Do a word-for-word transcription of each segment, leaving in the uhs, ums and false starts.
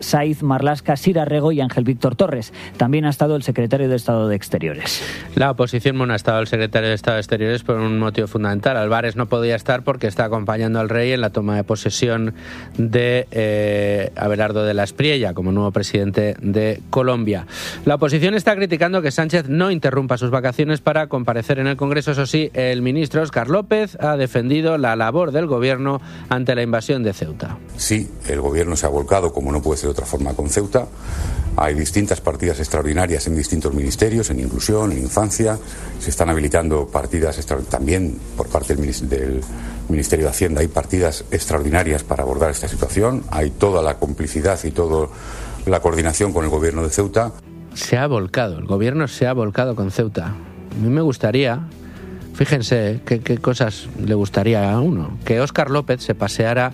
Saiz, Marlaska, Sira Rego y Ángel Víctor Torres. También ha estado el secretario de Estado de Exteriores. La oposición no ha estado el secretario de Estado de Exteriores por un motivo fundamental. Álvarez no podía estar porque está acompañando al rey en la toma de posesión de eh, Abelardo de la Espriella como nuevo presidente de Colombia. La oposición está criticando que Sánchez no interrumpa sus vacaciones para comparecer en el Congreso. Eso sí, el ministro Óscar López ha defendido la labor del gobierno ante la invasión de Ceuta. Sí, el gobierno se ha volcado, como no puede ser de otra forma, con Ceuta. Hay distintas partidas extraordinarias en distintos ministerios, en inclusión, en infancia. Se están habilitando partidas extraordinarias también por parte del Ministerio de Hacienda. Hay partidas extraordinarias para abordar esta situación. Hay toda la complicidad y toda la coordinación con el gobierno de Ceuta. Se ha volcado, el gobierno se ha volcado con Ceuta. A mí me gustaría, fíjense qué, qué cosas le gustaría a uno, que Óscar López se paseara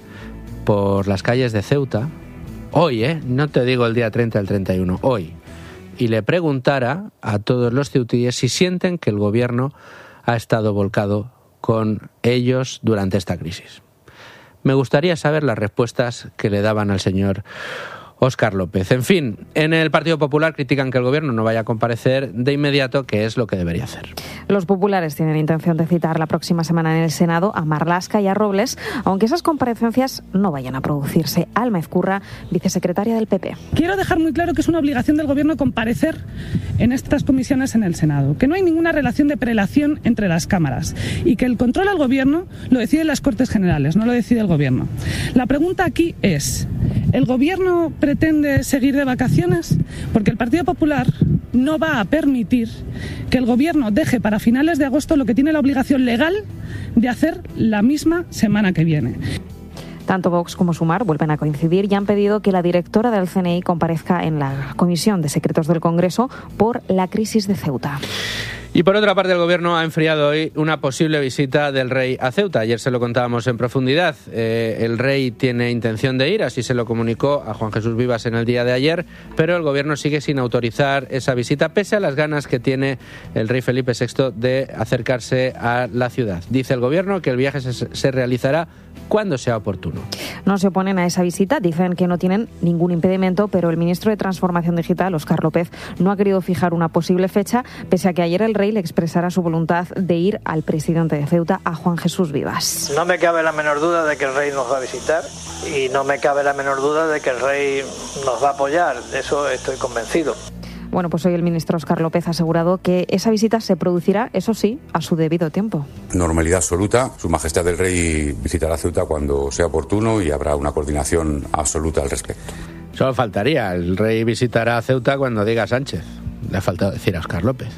por las calles de Ceuta, hoy, ¿eh? No te digo el día treinta, el treinta y uno, hoy, y le preguntara a todos los ceutíes si sienten que el gobierno ha estado volcado con ellos durante esta crisis. Me gustaría saber las respuestas que le daban al señor Óscar López. En fin, en el Partido Popular critican que el gobierno no vaya a comparecer de inmediato, que es lo que debería hacer. Los populares tienen intención de citar la próxima semana en el Senado a Marlaska y a Robles, aunque esas comparecencias no vayan a producirse. Alma Ezcurra, vicesecretaria del P P. Quiero dejar muy claro que es una obligación del gobierno comparecer en estas comisiones en el Senado, que no hay ninguna relación de prelación entre las cámaras y que el control al gobierno lo deciden las Cortes Generales, no lo decide el gobierno. La pregunta aquí es, ¿el gobierno pretende seguir de vacaciones? Porque el Partido Popular no va a permitir que el gobierno deje para finales de agosto lo que tiene la obligación legal de hacer la misma semana que viene. Tanto Vox como Sumar vuelven a coincidir y han pedido que la directora del C N I comparezca en la Comisión de Secretos del Congreso por la crisis de Ceuta. Y por otra parte, el Gobierno ha enfriado hoy una posible visita del rey a Ceuta. Ayer se lo contábamos en profundidad. Eh, el rey tiene intención de ir, así se lo comunicó a Juan Jesús Vivas en el día de ayer, pero el Gobierno sigue sin autorizar esa visita, pese a las ganas que tiene el rey Felipe sexto de acercarse a la ciudad. Dice el Gobierno que el viaje se, se realizará cuando sea oportuno. No se oponen a esa visita, dicen que no tienen ningún impedimento, pero el ministro de Transformación Digital, Óscar López, no ha querido fijar una posible fecha, pese a que ayer el rey le expresara su voluntad de ir al presidente de Ceuta, a Juan Jesús Vivas. No me cabe la menor duda de que el rey nos va a visitar y no me cabe la menor duda de que el rey nos va a apoyar, de eso estoy convencido. Bueno, pues hoy el ministro Óscar López ha asegurado que esa visita se producirá, eso sí, a su debido tiempo. Normalidad absoluta. Su Majestad el Rey visitará Ceuta cuando sea oportuno y habrá una coordinación absoluta al respecto. Solo faltaría. El rey visitará Ceuta cuando diga Sánchez. Le ha faltado decir a Óscar López.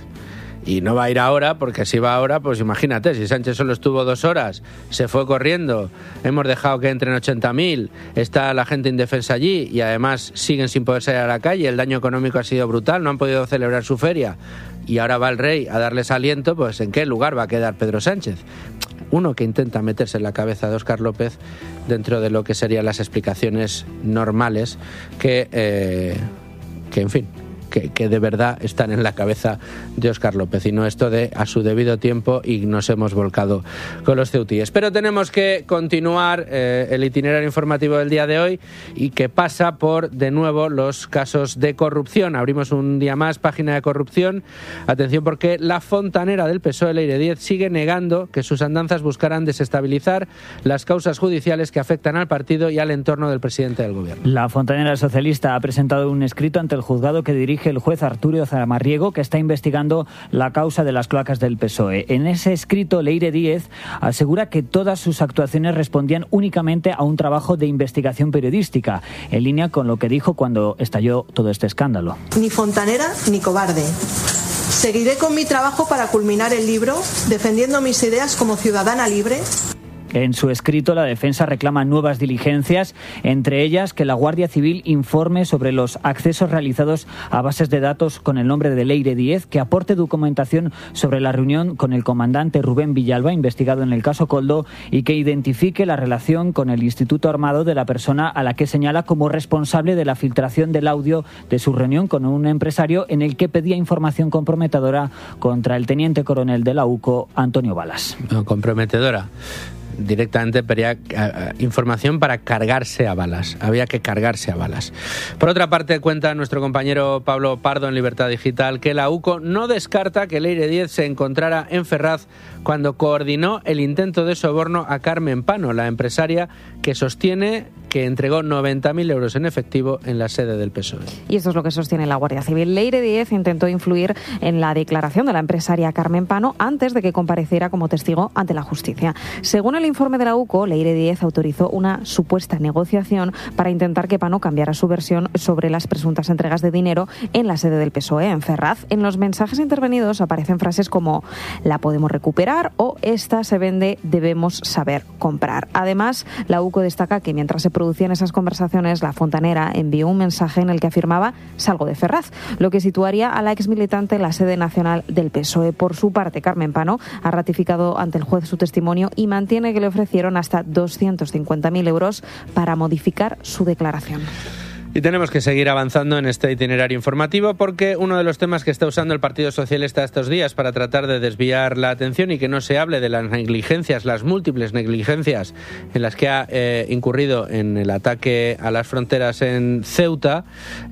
Y no va a ir ahora, porque si va ahora, pues imagínate, si Sánchez solo estuvo dos horas, se fue corriendo, hemos dejado que entren ochenta mil, está la gente indefensa allí y además siguen sin poder salir a la calle, el daño económico ha sido brutal, no han podido celebrar su feria y ahora va el rey a darles aliento, pues ¿en qué lugar va a quedar Pedro Sánchez? Uno que intenta meterse en la cabeza de Óscar López dentro de lo que serían las explicaciones normales que, eh, que en fin... Que, que de verdad están en la cabeza de Óscar López y no esto de a su debido tiempo y nos hemos volcado con los ceutíes. Pero tenemos que continuar eh, el itinerario informativo del día de hoy y que pasa por, de nuevo, los casos de corrupción. Abrimos un día más página de corrupción. Atención, porque la fontanera del P S O E, Leire Díez, sigue negando que sus andanzas buscarán desestabilizar las causas judiciales que afectan al partido y al entorno del presidente del gobierno. La fontanera socialista ha presentado un escrito ante el juzgado que dirige el juez Arturo Zamarriego, que está investigando la causa de las cloacas del P S O E. En ese escrito, Leire Díez asegura que todas sus actuaciones respondían únicamente a un trabajo de investigación periodística, en línea con lo que dijo cuando estalló todo este escándalo. Ni fontanera ni cobarde. Seguiré con mi trabajo para culminar el libro, defendiendo mis ideas como ciudadana libre. En su escrito, la defensa reclama nuevas diligencias, entre ellas que la Guardia Civil informe sobre los accesos realizados a bases de datos con el nombre de Leire Díez, que aporte documentación sobre la reunión con el comandante Rubén Villalba, investigado en el caso Koldo, y que identifique la relación con el Instituto Armado de la persona a la que señala como responsable de la filtración del audio de su reunión con un empresario en el que pedía información comprometedora contra el teniente coronel de la U C O, Antonio Balas. No, comprometedora. directamente pedía uh, información para cargarse a balas. Había que cargarse a balas. Por otra parte, cuenta nuestro compañero Pablo Pardo en Libertad Digital que la UCO no descarta que Leire Díez se encontrara en Ferraz cuando coordinó el intento de soborno a Carmen Pano, la empresaria que sostiene que entregó noventa mil euros en efectivo en la sede del P S O E. Y esto es lo que sostiene la Guardia Civil. Leire Díez intentó influir en la declaración de la empresaria Carmen Pano antes de que compareciera como testigo ante la justicia. Según el informe de la UCO, Leire Díez autorizó una supuesta negociación para intentar que Pano cambiara su versión sobre las presuntas entregas de dinero en la sede del P S O E, en Ferraz. En los mensajes intervenidos aparecen frases como «la podemos recuperar» o «esta se vende, debemos saber comprar». Además, la UCO destaca que mientras se producían esas conversaciones, la fontanera envió un mensaje en el que afirmaba «salgo de Ferraz», lo que situaría a la exmilitante en la sede nacional del P S O E. Por su parte, Carmen Pano ha ratificado ante el juez su testimonio y mantiene que le ofrecieron hasta doscientos cincuenta mil euros para modificar su declaración. Y tenemos que seguir avanzando en este itinerario informativo porque uno de los temas que está usando el Partido Socialista estos días para tratar de desviar la atención y que no se hable de las negligencias, las múltiples negligencias en las que ha eh, incurrido en el ataque a las fronteras en Ceuta,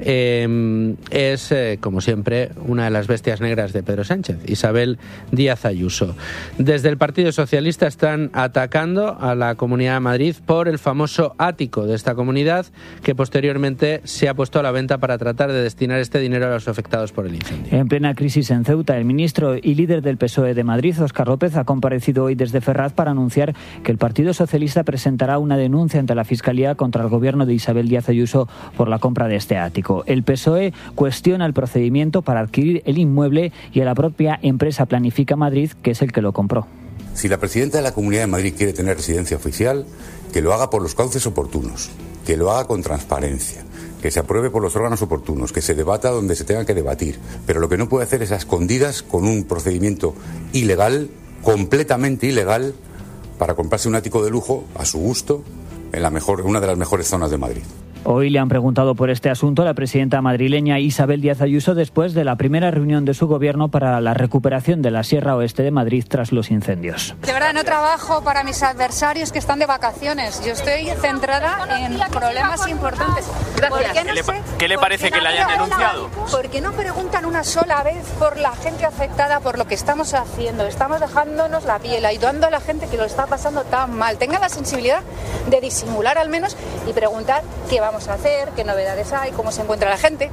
eh, es, eh, como siempre, una de las bestias negras de Pedro Sánchez, Isabel Díaz Ayuso. Desde el Partido Socialista están atacando a la Comunidad de Madrid por el famoso ático de esta comunidad que posteriormente se ha puesto a la venta para tratar de destinar este dinero a los afectados por el incendio. En plena crisis en Ceuta, el ministro y líder del P S O E de Madrid, Óscar López, ha comparecido hoy desde Ferraz para anunciar que el Partido Socialista presentará una denuncia ante la Fiscalía contra el gobierno de Isabel Díaz Ayuso por la compra de este ático. El P S O E cuestiona el procedimiento para adquirir el inmueble y a la propia empresa Planifica Madrid, que es el que lo compró. Si la presidenta de la Comunidad de Madrid quiere tener residencia oficial, que lo haga por los cauces oportunos, que lo haga con transparencia, que se apruebe por los órganos oportunos, que se debata donde se tenga que debatir. Pero lo que no puede hacer es a escondidas con un procedimiento ilegal, completamente ilegal, para comprarse un ático de lujo a su gusto en la mejor, una de las mejores zonas de Madrid. Hoy le han preguntado por este asunto a la presidenta madrileña Isabel Díaz Ayuso después de la primera reunión de su gobierno para la recuperación de la Sierra Oeste de Madrid tras los incendios. De verdad, no trabajo para mis adversarios que están de vacaciones. Yo estoy centrada en problemas importantes. ¿Por qué, no ¿Qué, le, sé, ¿Qué le parece que le hayan denunciado? ¿Por qué no preguntan una sola vez por la gente afectada, por lo que estamos haciendo? Estamos dejándonos la piel, ayudando a la gente que lo está pasando tan mal. Tengan la sensibilidad de disimular al menos y preguntar qué vamos a hacer, qué novedades hay, cómo se encuentra la gente.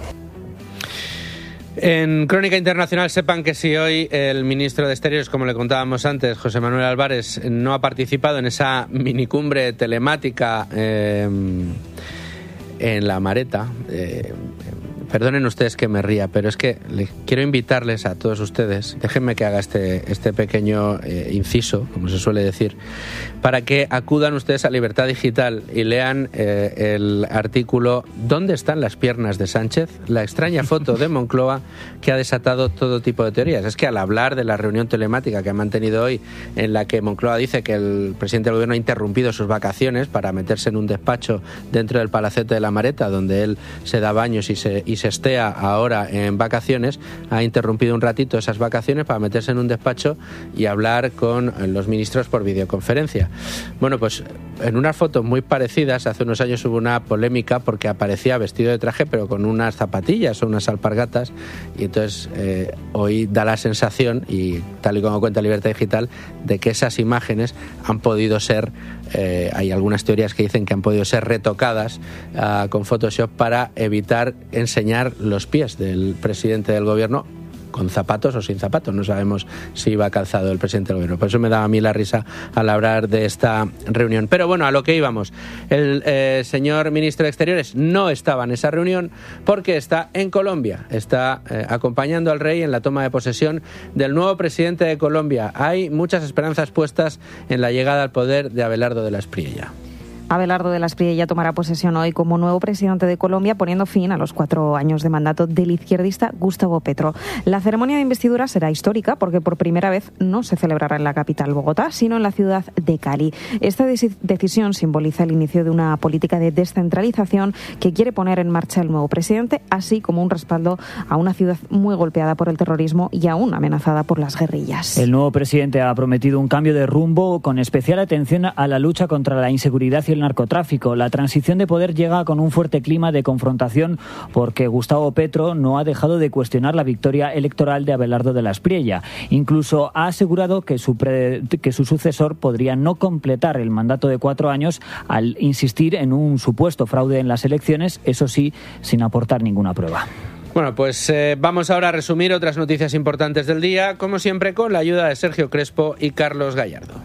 En Crónica Internacional sepan que si hoy el ministro de Exteriores, como le contábamos antes, José Manuel Álvarez, no ha participado en esa minicumbre telemática eh, en La Mareta, eh, perdonen ustedes que me ría, pero es que les quiero invitarles a todos ustedes, déjenme que haga este, este pequeño eh, inciso, como se suele decir, para que acudan ustedes a Libertad Digital y lean eh, el artículo ¿Dónde están las piernas de Sánchez? La extraña foto de Moncloa que ha desatado todo tipo de teorías. Es que al hablar de la reunión telemática que ha mantenido hoy, en la que Moncloa dice que el presidente del gobierno ha interrumpido sus vacaciones para meterse en un despacho dentro del palacete de La Mareta, donde él se da baños y se, y se estea ahora en vacaciones, ha interrumpido un ratito esas vacaciones para meterse en un despacho y hablar con los ministros por videoconferencia. Bueno, pues en unas fotos muy parecidas, hace unos años hubo una polémica porque aparecía vestido de traje pero con unas zapatillas o unas alpargatas y entonces eh, hoy da la sensación, y tal y como cuenta Libertad Digital, de que esas imágenes han podido ser, eh, hay algunas teorías que dicen que han podido ser retocadas uh, con Photoshop para evitar enseñar los pies del presidente del gobierno con zapatos o sin zapatos. No sabemos si iba calzado el presidente del gobierno. Por eso me daba a mí la risa al hablar de esta reunión. Pero bueno, a lo que íbamos. El eh, señor ministro de Exteriores no estaba en esa reunión porque está en Colombia. Está eh, acompañando al rey en la toma de posesión del nuevo presidente de Colombia. Hay muchas esperanzas puestas en la llegada al poder de Abelardo de la Espriella. Abelardo de la Espriella tomará posesión hoy como nuevo presidente de Colombia, poniendo fin a los cuatro años de mandato del izquierdista Gustavo Petro. La ceremonia de investidura será histórica porque por primera vez no se celebrará en la capital, Bogotá, sino en la ciudad de Cali. Esta decisión simboliza el inicio de una política de descentralización que quiere poner en marcha el nuevo presidente, así como un respaldo a una ciudad muy golpeada por el terrorismo y aún amenazada por las guerrillas. El nuevo presidente ha prometido un cambio de rumbo con especial atención a la lucha contra la inseguridad y el narcotráfico. La transición de poder llega con un fuerte clima de confrontación porque Gustavo Petro no ha dejado de cuestionar la victoria electoral de Abelardo de la Espriella. Incluso ha asegurado que su, pre, que su sucesor podría no completar el mandato de cuatro años al insistir en un supuesto fraude en las elecciones, eso sí, sin aportar ninguna prueba. Bueno, pues eh, vamos ahora a resumir otras noticias importantes del día, como siempre con la ayuda de Sergio Crespo y Carlos Gallardo.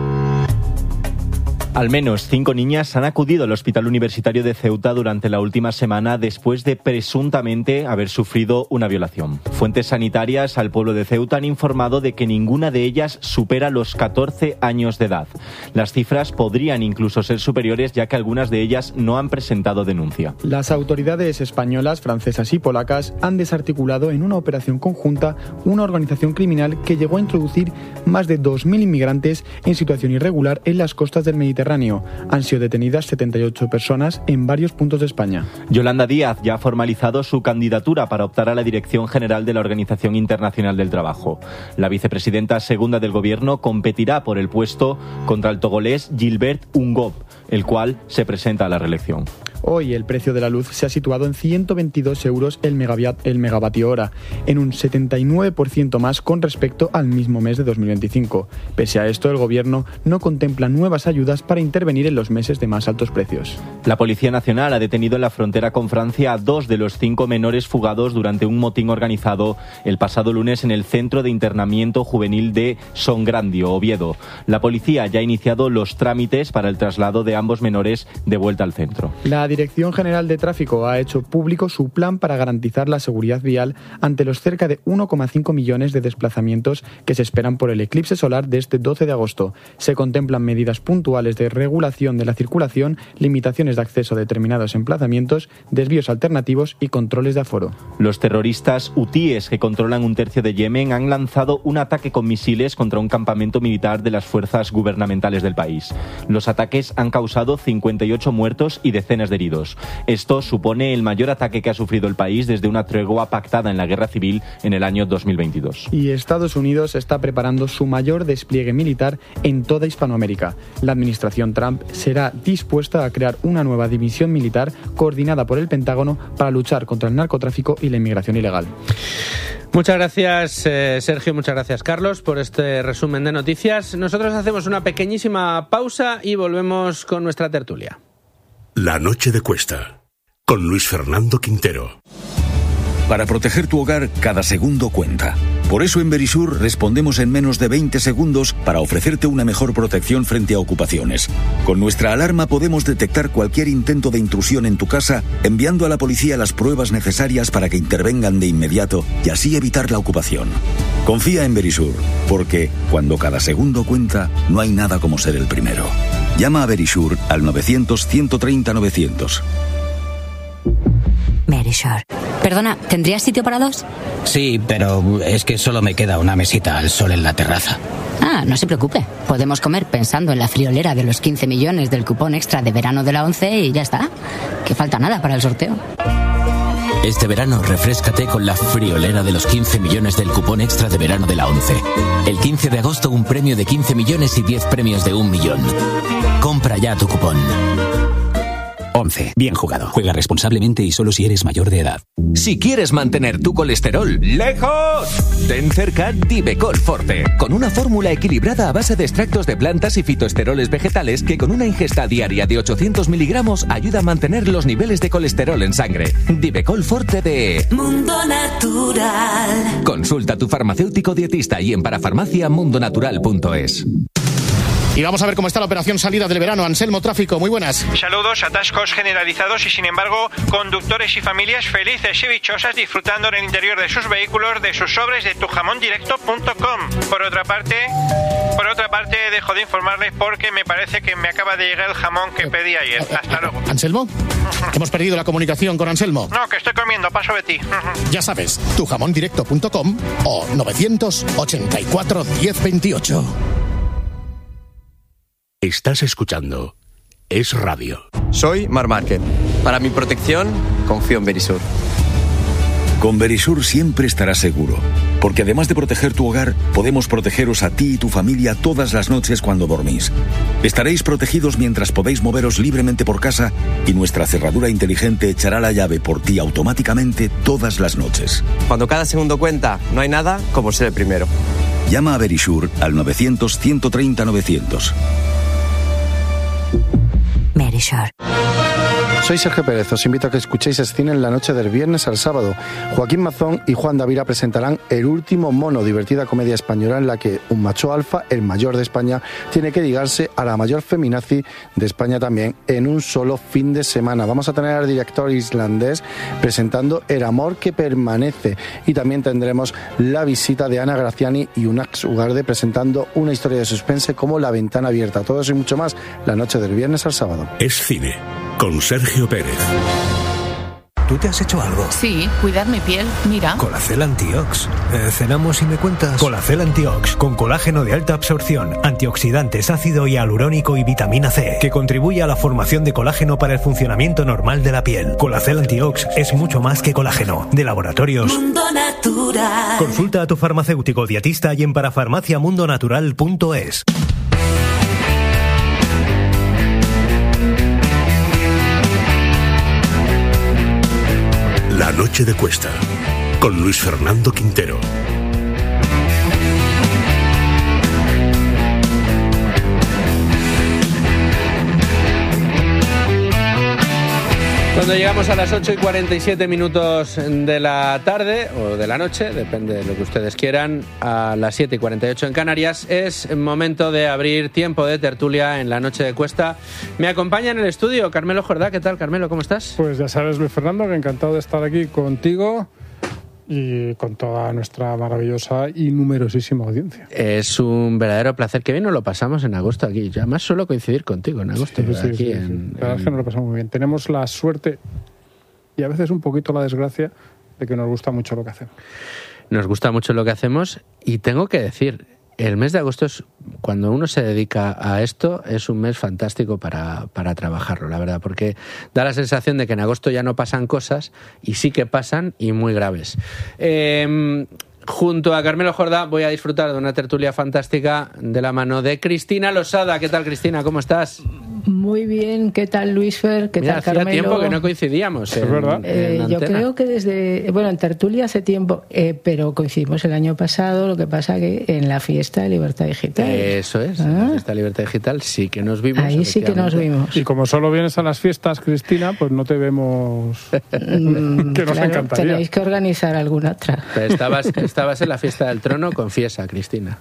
Al menos cinco niñas han acudido al Hospital Universitario de Ceuta durante la última semana después de presuntamente haber sufrido una violación. Fuentes sanitarias al pueblo de Ceuta han informado de que ninguna de ellas supera los catorce años de edad. Las cifras podrían incluso ser superiores, ya que algunas de ellas no han presentado denuncia. Las autoridades españolas, francesas y polacas han desarticulado en una operación conjunta una organización criminal que llegó a introducir más de dos mil inmigrantes en situación irregular en las costas del Mediterráneo. Han sido detenidas setenta y ocho personas en varios puntos de España. Yolanda Díaz ya ha formalizado su candidatura para optar a la dirección general de la Organización Internacional del Trabajo. La vicepresidenta segunda del Gobierno competirá por el puesto contra el togolés Gilbert Ungop, el cual se presenta a la reelección. Hoy el precio de la luz se ha situado en ciento veintidós euros el, el megavatio hora, en un setenta y nueve por ciento más con respecto al mismo mes de dos mil veinticinco. Pese a esto, el Gobierno no contempla nuevas ayudas para intervenir en los meses de más altos precios. La Policía Nacional ha detenido en la frontera con Francia a dos de los cinco menores fugados durante un motín organizado el pasado lunes en el Centro de Internamiento Juvenil de Songrandio, Oviedo. La policía ya ha iniciado los trámites para el traslado de ambos menores de vuelta al centro. La Dirección General de Tráfico ha hecho público su plan para garantizar la seguridad vial ante los cerca de uno coma cinco millones de desplazamientos que se esperan por el eclipse solar de este doce de agosto. Se contemplan medidas puntuales de regulación de la circulación, limitaciones de acceso a determinados emplazamientos, desvíos alternativos y controles de aforo. Los terroristas hutíes que controlan un tercio de Yemen han lanzado un ataque con misiles contra un campamento militar de las fuerzas gubernamentales del país. Los ataques han causado cincuenta y ocho muertos y decenas de heridos. Esto supone el mayor ataque que ha sufrido el país desde una tregua pactada en la guerra civil en el año dos mil veintidós. Y Estados Unidos está preparando su mayor despliegue militar en toda Hispanoamérica. La administración Trump será dispuesta a crear una nueva división militar coordinada por el Pentágono para luchar contra el narcotráfico y la inmigración ilegal. Muchas gracias, eh, Sergio, muchas gracias, Carlos, por este resumen de noticias. Nosotros hacemos una pequeñísima pausa y volvemos con nuestra tertulia. La noche de Cuesta, con Luis Fernando Quintero. Para proteger tu hogar, cada segundo cuenta. Por eso en Verisur respondemos en menos de veinte segundos para ofrecerte una mejor protección frente a ocupaciones. Con nuestra alarma podemos detectar cualquier intento de intrusión en tu casa, enviando a la policía las pruebas necesarias para que intervengan de inmediato y así evitar la ocupación. Confía en Verisur, porque cuando cada segundo cuenta, no hay nada como ser el primero. Llama a Verisur al novecientos, ciento treinta, novecientos. Verisur. Perdona, ¿tendrías sitio para dos? Sí, pero es que solo me queda una mesita al sol en la terraza. Ah, no se preocupe. Podemos comer pensando en la friolera de los quince millones del cupón extra de verano de la ONCE y ya está. Que falta nada para el sorteo. Este verano refréscate con la friolera de los quince millones del cupón extra de verano de la ONCE. El quince de agosto un premio de quince millones y diez premios de un millón. Compra ya tu cupón. ONCE. Bien jugado. Juega responsablemente y solo si eres mayor de edad. Si quieres mantener tu colesterol lejos, ten cerca Divecol Forte, con una fórmula equilibrada a base de extractos de plantas y fitoesteroles vegetales que con una ingesta diaria de ochocientos miligramos ayuda a mantener los niveles de colesterol en sangre. Divecol Forte de Mundo Natural. Consulta a tu farmacéutico dietista y en parafarmacia mundonatural punto es. Y vamos a ver cómo está la operación salida del verano. Anselmo, tráfico, muy buenas. Saludos, atascos generalizados y sin embargo conductores y familias felices y dichosas disfrutando en el interior de sus vehículos de sus sobres de tu jamón directo punto com. Por otra parte, por otra parte dejo de informarles porque me parece que me acaba de llegar el jamón que pedí ayer. Hasta luego. ¿Anselmo? Hemos perdido la comunicación con Anselmo. No, que estoy comiendo, paso de ti. Ya sabes, tu jamón directo punto com o novecientos ochenta y cuatro diez veintiocho. Estás escuchando Es Radio. Soy Mar Márquez. Para mi protección, confío en Verisur. Con Verisur siempre estarás seguro, porque además de proteger tu hogar, podemos protegeros a ti y tu familia todas las noches cuando dormís. Estaréis protegidos mientras podéis moveros libremente por casa y nuestra cerradura inteligente echará la llave por ti automáticamente todas las noches. Cuando cada segundo cuenta, no hay nada como ser el primero. Llama a Verisur al novecientos, ciento treinta, novecientos. Verisur. Soy Sergio Pérez, os invito a que escuchéis Escine en la noche del viernes al sábado. Joaquín Mazón y Juan Davira presentarán El último mono, divertida comedia española en la que un macho alfa, el mayor de España, tiene que ligarse a la mayor feminazi de España también en un solo fin de semana. Vamos a tener al director islandés presentando El amor que permanece y también tendremos la visita de Ana Graciani y Unax Ugarde presentando una historia de suspense como La ventana abierta. Todo eso y mucho más la noche del viernes al sábado. Es Cine, con Sergio Pérez. ¿Tú te has hecho algo? Sí, cuidar mi piel, mira. Colacel Antiox. Eh, ¿Cenamos y me cuentas? Colacel Antiox, con colágeno de alta absorción, antioxidantes, ácido hialurónico y vitamina C, que contribuye a la formación de colágeno para el funcionamiento normal de la piel. Colacel Antiox es mucho más que colágeno. De Laboratorios Mundo Natural. Consulta a tu farmacéutico dietista y en parafarmacia mundo natural punto es. La noche de Cuesta, con Luis Fernando Quintero. Cuando llegamos a las ocho y cuarenta y siete minutos de la tarde, o de la noche, depende de lo que ustedes quieran, a las siete y cuarenta y ocho en Canarias, es momento de abrir tiempo de tertulia en la noche de Cuesta. Me acompaña en el estudio Carmelo Jordá. ¿Qué tal, Carmelo? ¿Cómo estás? Pues ya sabes, Luis Fernando, que encantado de estar aquí contigo y con toda nuestra maravillosa y numerosísima audiencia. Es un verdadero placer. Que bien nos lo pasamos en agosto aquí. Yo además suelo coincidir contigo en agosto. Sí, sí, aquí sí, en, sí. La verdad es que nos lo pasamos muy bien. Tenemos la suerte y a veces un poquito la desgracia de que nos gusta mucho lo que hacemos. Nos gusta mucho lo que hacemos y tengo que decir, el mes de agosto es, cuando uno se dedica a esto, es un mes fantástico para, para trabajarlo, la verdad, porque da la sensación de que en agosto ya no pasan cosas y sí que pasan y muy graves. Eh, junto a Carmelo Jordá voy a disfrutar de una tertulia fantástica de la mano de Cristina Losada. ¿Qué tal, Cristina? ¿Cómo estás? Muy bien, ¿qué tal, Luis Fer? ¿Qué Mira, tal, Carmelo? Hacía tiempo que no coincidíamos. En, es verdad. Eh, en yo creo que desde, bueno, en tertulia hace tiempo, eh, pero coincidimos el año pasado, lo que pasa que en la fiesta de Libertad Digital. Eso es, ¿Ah? En la fiesta de Libertad Digital sí que nos vimos. Ahí sí que nos vimos. Y como solo vienes a las fiestas, Cristina, pues no te vemos, que nos claro, encantaría. Tenéis que organizar alguna otra. Estabas, estabas en la fiesta del trono, confiesa, Cristina.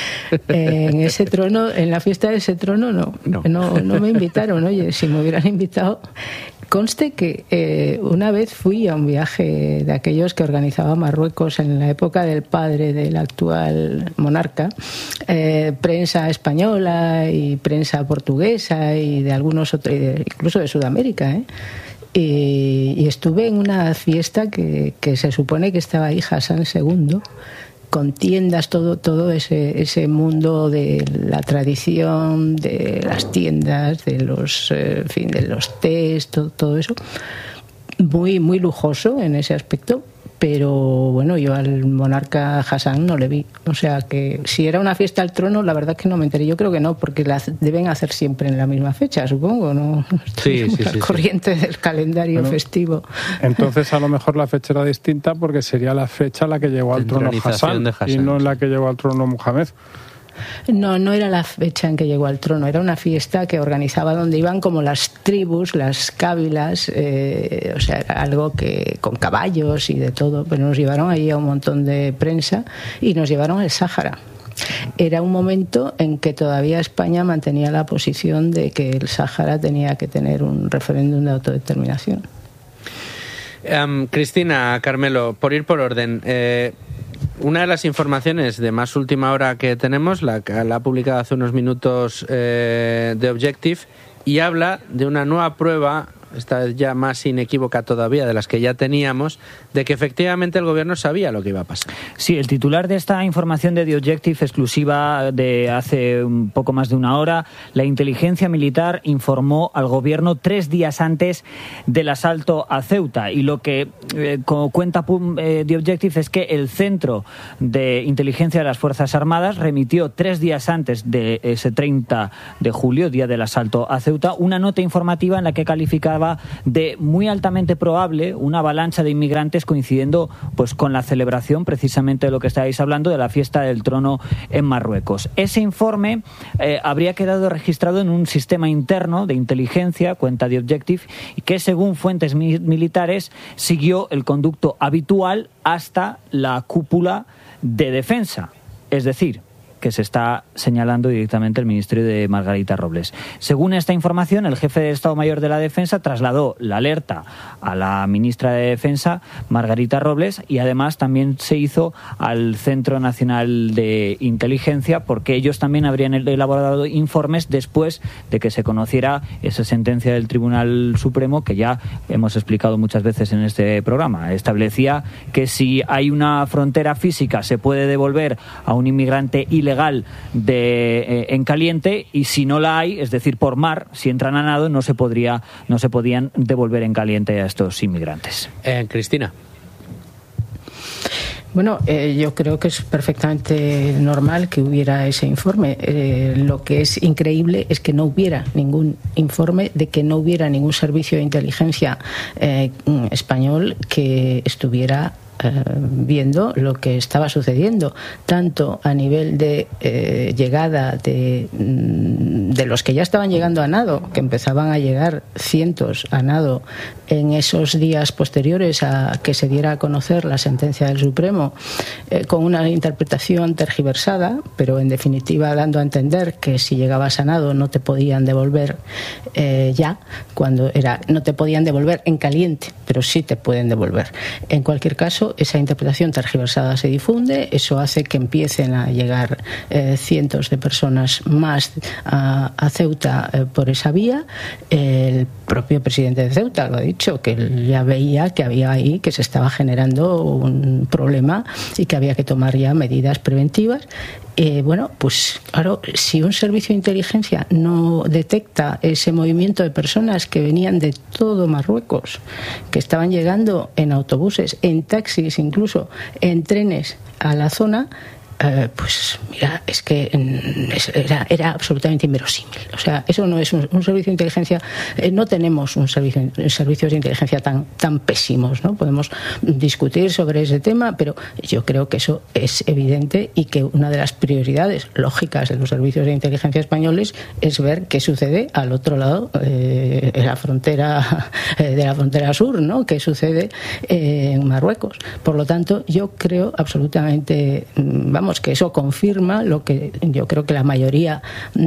Eh, en ese trono, en la fiesta de ese trono no, no, no, no me invitaron, oye. Si me hubieran invitado, conste que eh, una vez fui a un viaje de aquellos que organizaba Marruecos en la época del padre del actual monarca, eh, prensa española y prensa portuguesa y de algunos otros, incluso de Sudamérica, ¿eh? y, y estuve en una fiesta que, que se supone que estaba ahí Hassan segundo, con tiendas, todo todo ese ese mundo de la tradición, de las tiendas, de los eh, en fin, de los tés, todo, todo eso, muy muy lujoso en ese aspecto. Pero bueno, yo al monarca Hassan no le vi. O sea que si era una fiesta al trono, la verdad es que no me enteré. Yo creo que no, porque la deben hacer siempre en la misma fecha, supongo. No estoy sí, sí, al sí, corriente sí. del calendario bueno, festivo. Entonces a lo mejor la fecha era distinta porque sería la fecha a la que llegó al trono Hassan, Hassan y no en la que llegó al trono Mohamed. No, no era la fecha en que llegó al trono, era una fiesta que organizaba donde iban como las tribus, las cábilas, eh, o sea, era algo que con caballos y de todo, pero nos llevaron ahí a un montón de prensa y nos llevaron al Sáhara. Era un momento en que todavía España mantenía la posición de que el Sáhara tenía que tener un referéndum de autodeterminación. Um, Cristina, Carmelo, por ir por orden, eh, una de las informaciones de más última hora que tenemos, la, la ha publicado hace unos minutos eh, The Objective, y habla de una nueva prueba, esta ya más inequívoca todavía de las que ya teníamos, de que efectivamente el gobierno sabía lo que iba a pasar. Sí, el titular de esta información de The Objective, exclusiva de hace un poco más de una hora: la inteligencia militar informó al gobierno tres días antes del asalto a Ceuta. Y lo que eh, cuenta eh, The Objective es que el Centro de Inteligencia de las Fuerzas Armadas remitió tres días antes de ese treinta de julio, día del asalto a Ceuta, una nota informativa en la que calificaba de muy altamente probable una avalancha de inmigrantes coincidiendo pues con la celebración precisamente de lo que estáis hablando, de la fiesta del trono en Marruecos. Ese informe eh, habría quedado registrado en un sistema interno de inteligencia, cuenta The Objective, y que según fuentes mi- militares siguió el conducto habitual hasta la cúpula de defensa, es decir, que se está señalando directamente el ministerio de Margarita Robles. Según esta información, el jefe de Estado Mayor de la Defensa trasladó la alerta a la ministra de Defensa, Margarita Robles, y además también se hizo al Centro Nacional de Inteligencia, porque ellos también habrían elaborado informes después de que se conociera esa sentencia del Tribunal Supremo, que ya hemos explicado muchas veces en este programa. Establecía que si hay una frontera física se puede devolver a un inmigrante ilegal legal de, eh, en caliente, y si no la hay, es decir, por mar, si entran a nado, no se podría, no se podían devolver en caliente a estos inmigrantes. Eh, Cristina. Bueno, eh, yo creo que es perfectamente normal que hubiera ese informe. Eh, lo que es increíble es que no hubiera ningún informe, de que no hubiera ningún servicio de inteligencia eh, español que estuviera eh, viendo lo que estaba sucediendo, tanto a nivel de eh, llegada de, de los que ya estaban llegando a nado, que empezaban a llegar cientos a nado en esos días posteriores a que se diera a conocer la sentencia del Supremo, eh, con una interpretación tergiversada, pero en definitiva dando a entender que si llegabas a nado no te podían devolver eh, ya, cuando era, no te podían devolver en caliente, pero sí te pueden devolver. En cualquier caso, esa interpretación tergiversada se difunde, eso hace que empiecen a llegar eh, cientos de personas más a, a Ceuta eh, por esa vía. El propio presidente de Ceuta lo ha dicho, que él ya veía que había ahí, que se estaba generando un problema y que había que tomar ya medidas preventivas. Eh, bueno, pues claro, si un servicio de inteligencia no detecta ese movimiento de personas que venían de todo Marruecos, que estaban llegando en autobuses, en taxis, incluso en trenes a la zona, eh, pues mira, es que era, era absolutamente inverosímil. O sea, eso no es un, un servicio de inteligencia. Eh, no tenemos un servicio, servicios de inteligencia tan, tan pésimos, ¿no? Podemos discutir sobre ese tema, pero yo creo que eso es evidente y que una de las prioridades lógicas de los servicios de inteligencia españoles es ver qué sucede al otro lado eh, de la frontera eh, de la frontera sur, ¿no? Qué sucede eh, en Marruecos. Por lo tanto, yo creo absolutamente, vamos, que eso confirma lo que yo creo que la mayoría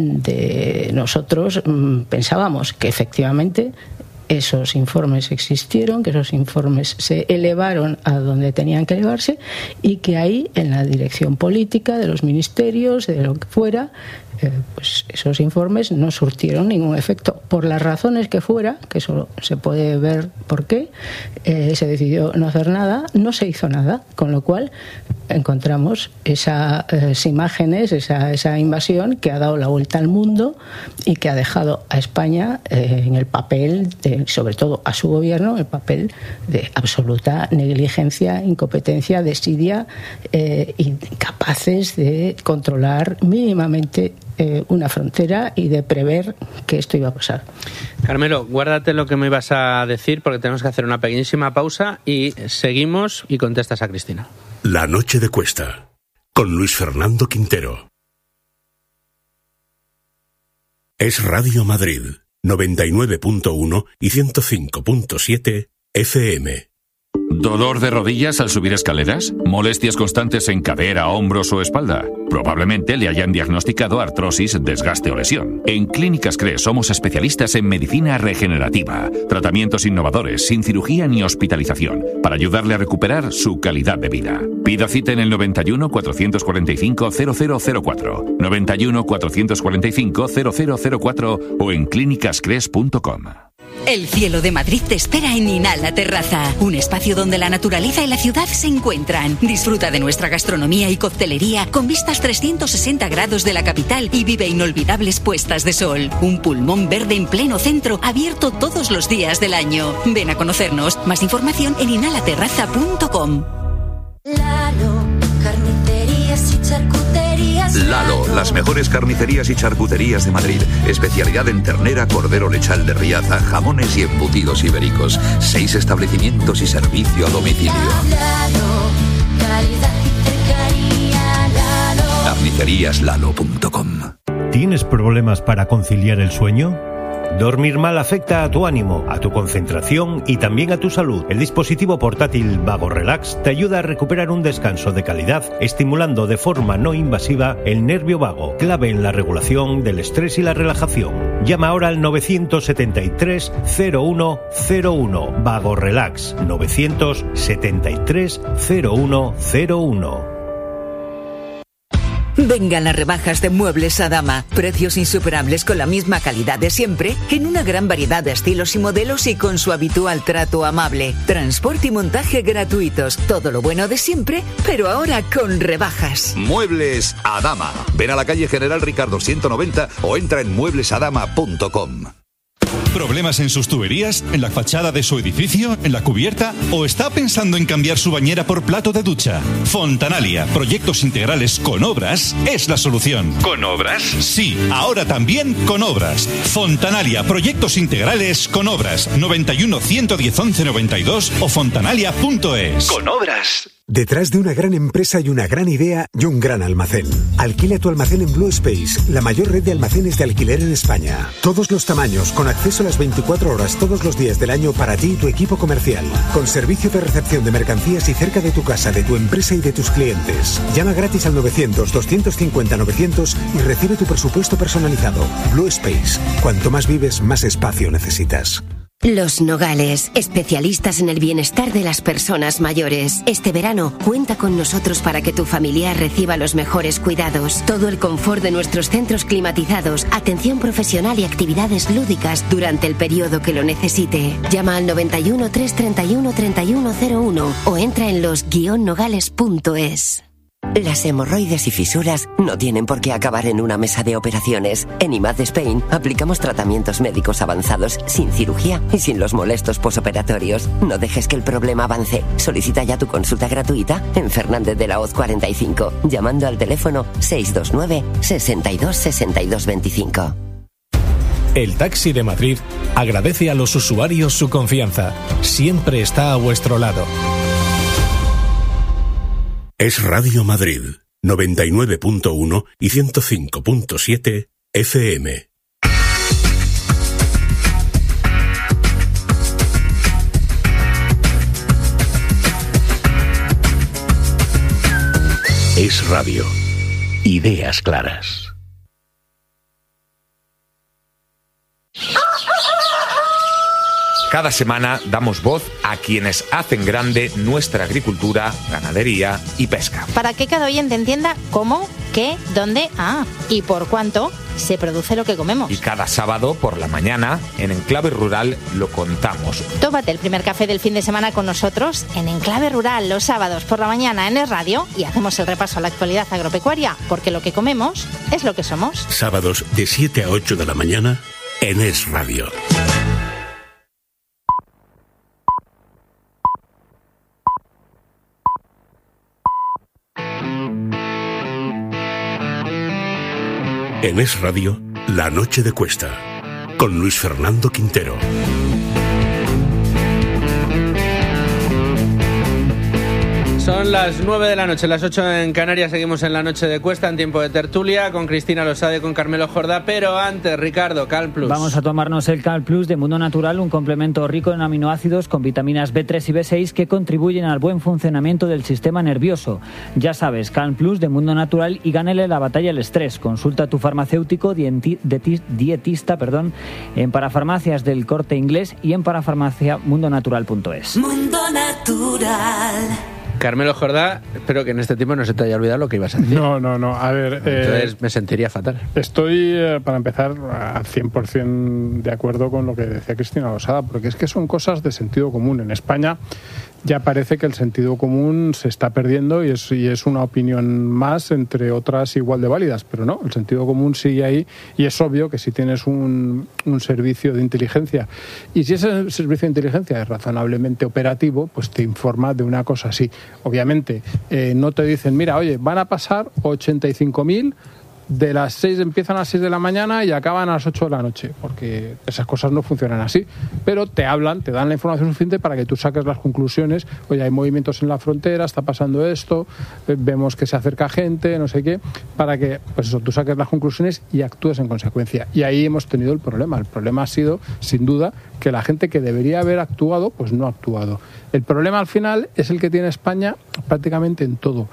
de nosotros pensábamos, que efectivamente esos informes existieron, que esos informes se elevaron a donde tenían que elevarse y que ahí, en la dirección política de los ministerios, de lo que fuera, eh, pues esos informes no surtieron ningún efecto. Por las razones que fuera, que eso se puede ver por qué, eh, se decidió no hacer nada, no se hizo nada, con lo cual encontramos esa, esas imágenes, esa, esa invasión que ha dado la vuelta al mundo y que ha dejado a España eh, en el papel, de, sobre todo a su gobierno, el papel de absoluta negligencia, incompetencia, desidia, eh, incapaces de controlar mínimamente eh, una frontera y de prever que esto iba a pasar. Carmelo, guárdate lo que me ibas a decir, porque tenemos que hacer una pequeñísima pausa y seguimos y contestas a Cristina. La noche de Cuesta, con Luis Fernando Quintero. Es Radio Madrid, noventa y nueve punto uno y ciento cinco punto siete F M. ¿Dolor de rodillas al subir escaleras? ¿Molestias constantes en cadera, hombros o espalda? Probablemente le hayan diagnosticado artrosis, desgaste o lesión. En Clínicas Cres somos especialistas en medicina regenerativa, tratamientos innovadores, sin cirugía ni hospitalización, para ayudarle a recuperar su calidad de vida. Pida cita en el noventa y uno, cuatrocientos cuarenta y cinco, cero cero cero cuatro, noventa y uno, cuatrocientos cuarenta y cinco, cero cero cero cuatro o en clínicas cres punto com. El cielo de Madrid te espera en Inhala Terraza, un espacio donde la naturaleza y la ciudad se encuentran. Disfruta de nuestra gastronomía y coctelería con vistas trescientos sesenta grados de la capital y vive inolvidables puestas de sol. Un pulmón verde en pleno centro, abierto todos los días del año. Ven a conocernos. Más información en inhala terraza punto com. Lalo, carnicerías y charcuterías. Lalo, las mejores carnicerías y charcuterías de Madrid. Especialidad en ternera, cordero lechal de Riaza, jamones y embutidos ibéricos. Seis establecimientos y servicio a domicilio. Lalo, calidad y cercanía. Lalo. carnicerías lalo punto com. ¿Tienes problemas para conciliar el sueño? Dormir mal afecta a tu ánimo, a tu concentración y también a tu salud. El dispositivo portátil Vago Relax te ayuda a recuperar un descanso de calidad, estimulando de forma no invasiva el nervio vago, clave en la regulación del estrés y la relajación. Llama ahora al novecientos setenta y tres, cero uno cero uno. Vago Relax, novecientos setenta y tres, cero uno cero uno. Vengan las rebajas de Muebles Adama. Precios insuperables con la misma calidad de siempre, en una gran variedad de estilos y modelos y con su habitual trato amable. Transporte y montaje gratuitos. Todo lo bueno de siempre, pero ahora con rebajas. Muebles Adama. Ven a la calle General Ricardo ciento noventa o entra en muebles adama punto com. ¿Problemas en sus tuberías? ¿En la fachada de su edificio? ¿En la cubierta? ¿O está pensando en cambiar su bañera por plato de ducha? Fontanalia, proyectos integrales con obras, es la solución. ¿Con obras? Sí, ahora también con obras. Fontanalia, proyectos integrales con obras. noventa y uno, ciento diez, once noventa y dos o fontanalia punto es. Con obras. Detrás de una gran empresa hay una gran idea y un gran almacén. Alquila tu almacén en Blue Space, la mayor red de almacenes de alquiler en España. Todos los tamaños, con acceso a las veinticuatro horas todos los días del año para ti y tu equipo comercial. Con servicio de recepción de mercancías y cerca de tu casa, de tu empresa y de tus clientes. Llama gratis al novecientos, doscientos cincuenta, novecientos y recibe tu presupuesto personalizado. Blue Space. Cuanto más vives, más espacio necesitas. Los Nogales, especialistas en el bienestar de las personas mayores. Este verano, cuenta con nosotros para que tu familiar reciba los mejores cuidados. Todo el confort de nuestros centros climatizados, atención profesional y actividades lúdicas durante el periodo que lo necesite. Llama al noventa y uno, trescientos treinta y uno, treinta y uno cero uno o entra en los guion nogales punto es. Las hemorroides y fisuras no tienen por qué acabar en una mesa de operaciones. En I M A D Spain aplicamos tratamientos médicos avanzados sin cirugía y sin los molestos posoperatorios. No dejes que el problema avance. Solicita ya tu consulta gratuita en Fernández de la Hoz cuarenta y cinco, llamando al teléfono seis dos nueve, sesenta y dos, sesenta y dos veinticinco. El Taxi de Madrid agradece a los usuarios su confianza. Siempre está a vuestro lado. Es Radio Madrid, noventa y nueve punto uno y ciento cinco punto siete F M. Es Radio. Ideas claras. Cada semana damos voz a quienes hacen grande nuestra agricultura, ganadería y pesca. Para que cada oyente entienda cómo, qué, dónde, ah, y por cuánto se produce lo que comemos. Y cada sábado por la mañana, en Enclave Rural, lo contamos. Tómate el primer café del fin de semana con nosotros en Enclave Rural los sábados por la mañana en Es Radio y hacemos el repaso a la actualidad agropecuaria, porque lo que comemos es lo que somos. Sábados de siete a ocho de la mañana en Es Radio. En Es Radio, La Noche de Cuesta, con Luis Fernando Quintero. Son las nueve de la noche, las ocho en Canarias. Seguimos en la noche de Cuesta, en tiempo de tertulia, con Cristina Losada y con Carmelo Jordá. Pero antes, Ricardo, Cal Plus. Vamos a tomarnos el Cal Plus de Mundo Natural, un complemento rico en aminoácidos con vitaminas B tres y B seis que contribuyen al buen funcionamiento del sistema nervioso. Ya sabes, Cal Plus de Mundo Natural y gánele la batalla al estrés. Consulta a tu farmacéutico dienti- deti- dietista perdón, en parafarmacias del Corte Inglés y en parafarmacia mundo natural punto es. Mundo Natural. Carmelo Jordá, espero que en este tiempo no se te haya olvidado lo que ibas a decir. No, no, no. A ver... Entonces eh, me sentiría fatal. Estoy, eh, para empezar, al cien por ciento de acuerdo con lo que decía Cristina Losada, porque es que son cosas de sentido común. En España ya parece que el sentido común se está perdiendo y es, y es una opinión más, entre otras igual de válidas, pero no, el sentido común sigue ahí y es obvio que si tienes un, un servicio de inteligencia y si ese servicio de inteligencia es razonablemente operativo, pues te informa de una cosa así. Obviamente, eh, no te dicen, mira, oye, van a pasar ochenta y cinco mil, de las seis empiezan a las seis de la mañana y acaban a las ocho de la noche, porque esas cosas no funcionan así, pero te hablan, te dan la información suficiente para que tú saques las conclusiones. Oye, hay movimientos en la frontera, está pasando esto, vemos que se acerca gente, no sé qué, para que, pues eso, tú saques las conclusiones y actúes en consecuencia. Y ahí hemos tenido el problema. El problema ha sido, sin duda, que la gente que debería haber actuado, pues no ha actuado. El problema al final es el que tiene España prácticamente en todo.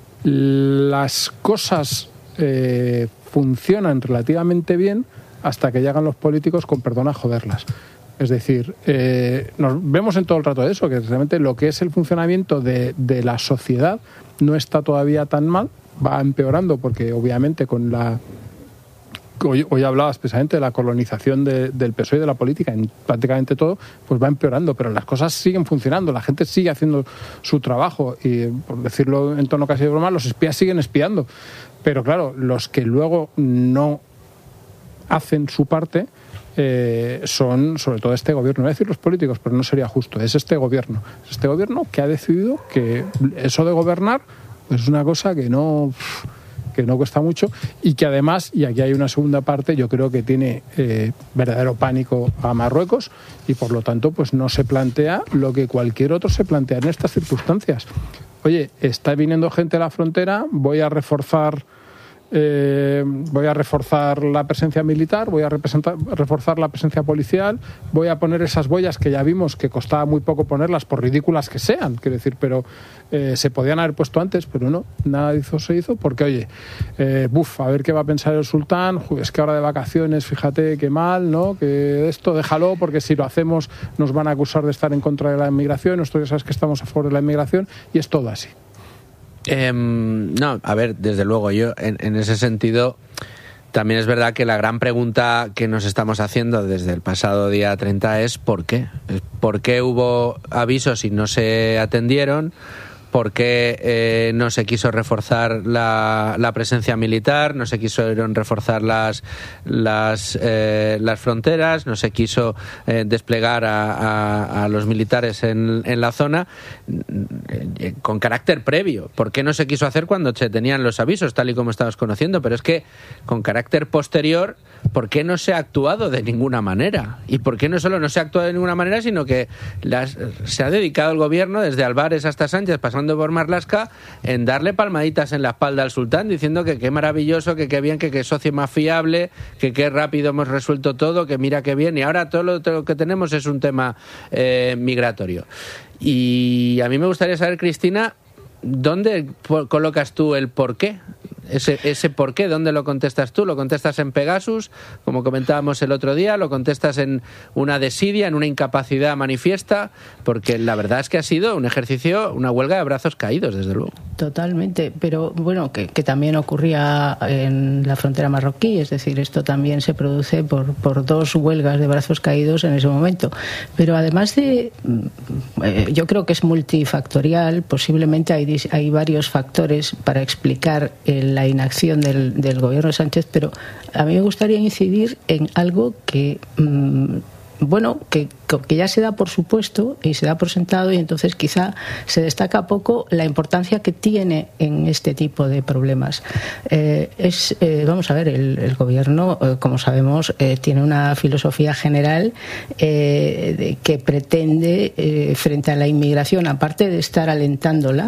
Las cosas Eh, funcionan relativamente bien hasta que llegan los políticos con perdón a joderlas. Es decir, eh, nos vemos en todo el rato de eso, que realmente lo que es el funcionamiento de, de la sociedad no está todavía tan mal, va empeorando porque obviamente con la... Hoy, hoy hablabas precisamente de la colonización de, del P S O E y de la política, en prácticamente todo, pues va empeorando, pero las cosas siguen funcionando, la gente sigue haciendo su trabajo y, por decirlo en tono casi de broma, los espías siguen espiando. Pero claro, los que luego no hacen su parte eh, son sobre todo este gobierno. No voy a decir los políticos, pero no sería justo. Es este gobierno. Es este gobierno que ha decidido que eso de gobernar pues es una cosa que no, que no cuesta mucho y que además, y aquí hay una segunda parte, yo creo que tiene eh, verdadero pánico a Marruecos y por lo tanto pues no se plantea lo que cualquier otro se plantea en estas circunstancias. Oye, está viniendo gente a la frontera, voy a reforzar eh, voy a reforzar la presencia militar, voy a reforzar la presencia policial, voy a poner esas boyas que ya vimos que costaba muy poco ponerlas, por ridículas que sean, quiero decir, pero eh, se podían haber puesto antes, pero no, nada de eso se hizo, porque oye, eh, buf, a ver qué va a pensar el sultán, es que ahora de vacaciones, fíjate qué mal, ¿no? Que esto déjalo, porque si lo hacemos nos van a acusar de estar en contra de la inmigración, nosotros ya sabes que estamos a favor de la inmigración, y es todo así. Eh, no, a ver, desde luego, yo en, en ese sentido también es verdad que la gran pregunta que nos estamos haciendo desde el pasado día treinta es ¿por qué? ¿Por qué hubo avisos y no se atendieron? ¿Por qué eh, no se quiso reforzar la, la presencia militar? ¿No se quisieron reforzar las las, eh, las fronteras? ¿No se quiso eh, desplegar a, a, a los militares en, en la zona eh, con carácter previo? ¿Por qué no se quiso hacer cuando se tenían los avisos, tal y como estabas conociendo? Pero es que con carácter posterior, ¿por qué no se ha actuado de ninguna manera? ¿Y por qué no solo no se ha actuado de ninguna manera, sino que las, se ha dedicado el gobierno, desde Álvarez hasta Sánchez, pasando por Marlaska, en darle palmaditas en la espalda al sultán, diciendo que qué maravilloso, que qué bien, que qué socio más fiable, que qué rápido hemos resuelto todo, que mira qué bien, y ahora todo lo, todo lo que tenemos es un tema eh, migratorio. Y a mí me gustaría saber, Cristina, ¿dónde colocas tú el por qué? Ese, ese por qué, ¿dónde lo contestas tú? ¿Lo contestas en Pegasus, como comentábamos el otro día? ¿Lo contestas en una desidia, en una incapacidad manifiesta? Porque la verdad es que ha sido un ejercicio, una huelga de brazos caídos, desde luego. Totalmente, pero bueno, que, que también ocurría en la frontera marroquí, es decir, esto también se produce por, por dos huelgas de brazos caídos en ese momento. Pero además de, eh, yo creo que es multifactorial, posiblemente hay, hay varios factores para explicar el la inacción del, del gobierno de Sánchez, pero a mí me gustaría incidir en algo que mmm, bueno, que, que ya se da por supuesto y se da por sentado, y entonces quizá se destaca poco la importancia que tiene en este tipo de problemas. Eh, es, eh, vamos a ver, el, el gobierno, eh, como sabemos, eh, tiene una filosofía general eh, de, que pretende, eh, frente a la inmigración, aparte de estar alentándola,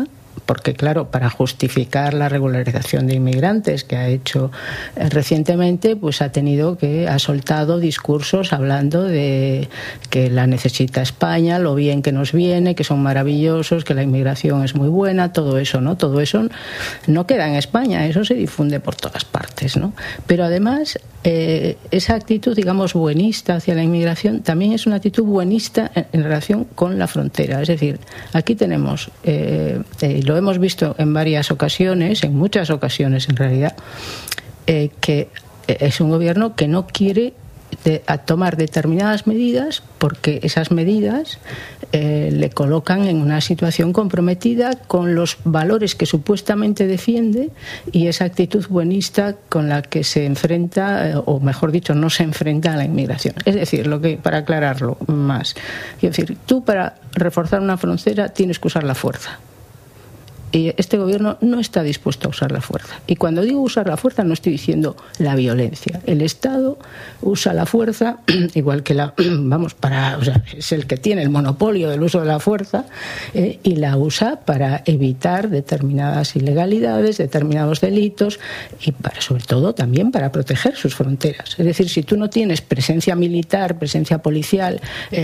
porque claro, para justificar la regularización de inmigrantes que ha hecho eh, recientemente, pues ha tenido que, ha soltado discursos hablando de que la necesita España, lo bien que nos viene, que son maravillosos, que la inmigración es muy buena, todo eso, ¿no? Todo eso no queda en España, eso se difunde por todas partes, ¿no? Pero además, eh, esa actitud, digamos, buenista hacia la inmigración también es una actitud buenista en, en relación con la frontera. Es decir, aquí tenemos, eh, eh, lo hemos visto en varias ocasiones, en muchas ocasiones en realidad, eh, que es un gobierno que no quiere de, a tomar determinadas medidas porque esas medidas eh, le colocan en una situación comprometida con los valores que supuestamente defiende y esa actitud buenista con la que se enfrenta, eh, o mejor dicho, no se enfrenta a la inmigración. Es decir, lo que para aclararlo más, es decir, tú para reforzar una frontera tienes que usar la fuerza. Y este gobierno no está dispuesto a usar la fuerza. Y cuando digo usar la fuerza no estoy diciendo la violencia. El Estado usa la fuerza, igual que la, vamos, para, o sea, es el que tiene el monopolio del uso de la fuerza, eh, y la usa para evitar determinadas ilegalidades, determinados delitos y para, sobre todo también para proteger sus fronteras. Es decir, si tú no tienes presencia militar, presencia policial,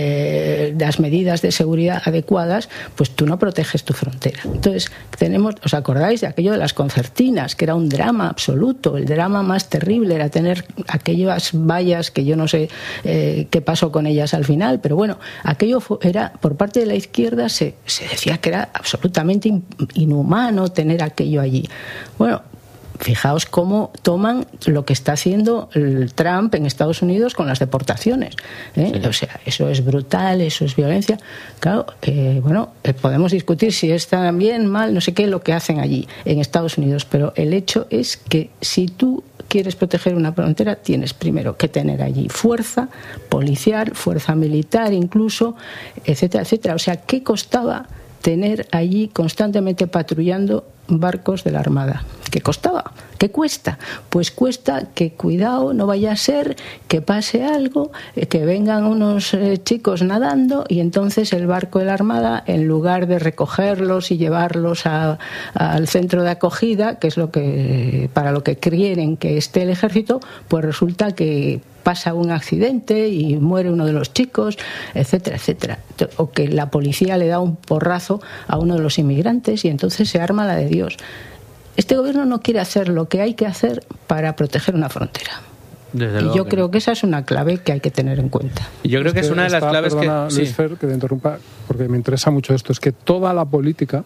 eh, las medidas de seguridad adecuadas, pues tú no proteges tu frontera. Entonces, tenemos, ¿os acordáis de aquello de las concertinas? Que era un drama absoluto. El drama más terrible era tener aquellas vallas que yo no sé eh, qué pasó con ellas al final, pero bueno, aquello fue, era, por parte de la izquierda se, se decía que era absolutamente inhumano tener aquello allí. Bueno, fijaos cómo toman lo que está haciendo el Trump en Estados Unidos con las deportaciones, ¿eh? Sí. O sea, eso es brutal, eso es violencia. Claro, eh, bueno, eh, podemos discutir si está bien, mal, no sé qué, lo que hacen allí en Estados Unidos, pero el hecho es que si tú quieres proteger una frontera, tienes primero que tener allí fuerza policial, fuerza militar incluso, etcétera, etcétera. O sea, ¿qué costaba tener allí constantemente patrullando barcos de la Armada? ¿Qué costaba? ¿Qué cuesta? Pues cuesta que, cuidado, no vaya a ser que pase algo, que vengan unos eh, chicos nadando y entonces el barco de la Armada, en lugar de recogerlos y llevarlos a, a, al centro de acogida, que es lo que para lo que quieren que esté el ejército, pues resulta que pasa un accidente y muere uno de los chicos, etcétera, etcétera. O que la policía le da un porrazo a uno de los inmigrantes y entonces se arma la de Dios. Este gobierno no quiere hacer lo que hay que hacer para proteger una frontera. Desde y yo que creo no. que esa es una clave que hay que tener en cuenta. Y yo creo que es, que es una de las está, claves perdona, que... Luis sí. Fer, que te interrumpa, porque me interesa mucho esto. Es que toda la política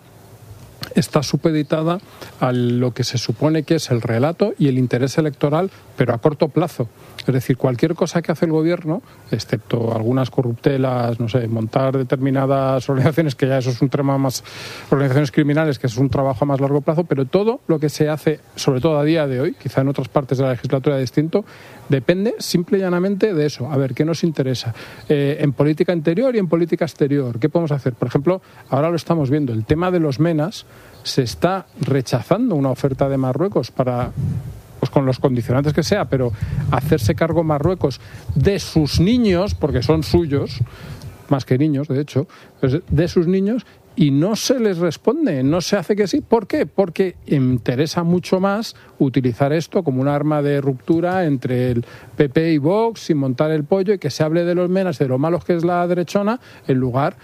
está supeditada a lo que se supone que es el relato y el interés electoral, pero a corto plazo. Es decir, cualquier cosa que hace el gobierno, excepto algunas corruptelas, no sé, montar determinadas organizaciones, que ya eso es un tema más, organizaciones criminales, que eso es un trabajo a más largo plazo, pero todo lo que se hace, sobre todo a día de hoy, quizá en otras partes de la legislatura distinto, depende simple y llanamente de eso. A ver, ¿qué nos interesa? Eh, en política interior y en política exterior, ¿qué podemos hacer? Por ejemplo, ahora lo estamos viendo, el tema de los MENAs, se está rechazando una oferta de Marruecos para, pues con los condicionantes que sea, pero hacerse cargo Marruecos de sus niños, porque son suyos, más que niños, de hecho, de sus niños, y no se les responde, no se hace que sí. ¿Por qué? Porque interesa mucho más utilizar esto como un arma de ruptura entre el P P y Vox, sin montar el pollo, y que se hable de los menas, de lo malos que es la derechona, en lugar,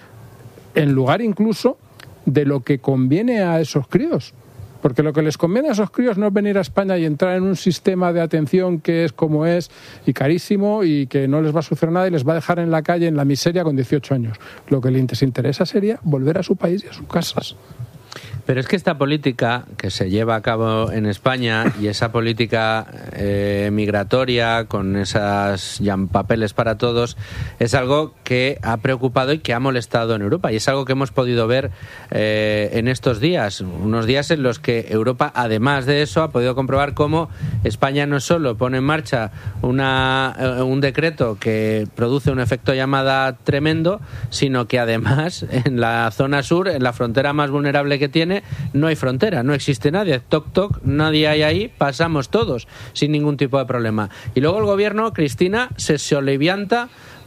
en lugar incluso de lo que conviene a esos críos. Porque lo que les conviene a esos críos no es venir a España y entrar en un sistema de atención que es como es y carísimo y que no les va a suceder nada y les va a dejar en la calle en la miseria con dieciocho años. Lo que les interesa sería volver a su país y a sus casas. Pero es que esta política que se lleva a cabo en España y esa política eh, migratoria con esas papeles para todos es algo que ha preocupado y que ha molestado en Europa, y es algo que hemos podido ver eh, en estos días, unos días en los que Europa, además de eso, ha podido comprobar cómo España no solo pone en marcha una, eh, un decreto que produce un efecto llamada tremendo, sino que además en la zona sur, en la frontera más vulnerable que tiene, no hay frontera, no existe nadie, toc toc, nadie hay ahí, pasamos todos sin ningún tipo de problema. Y luego el gobierno, Cristina, se solivianta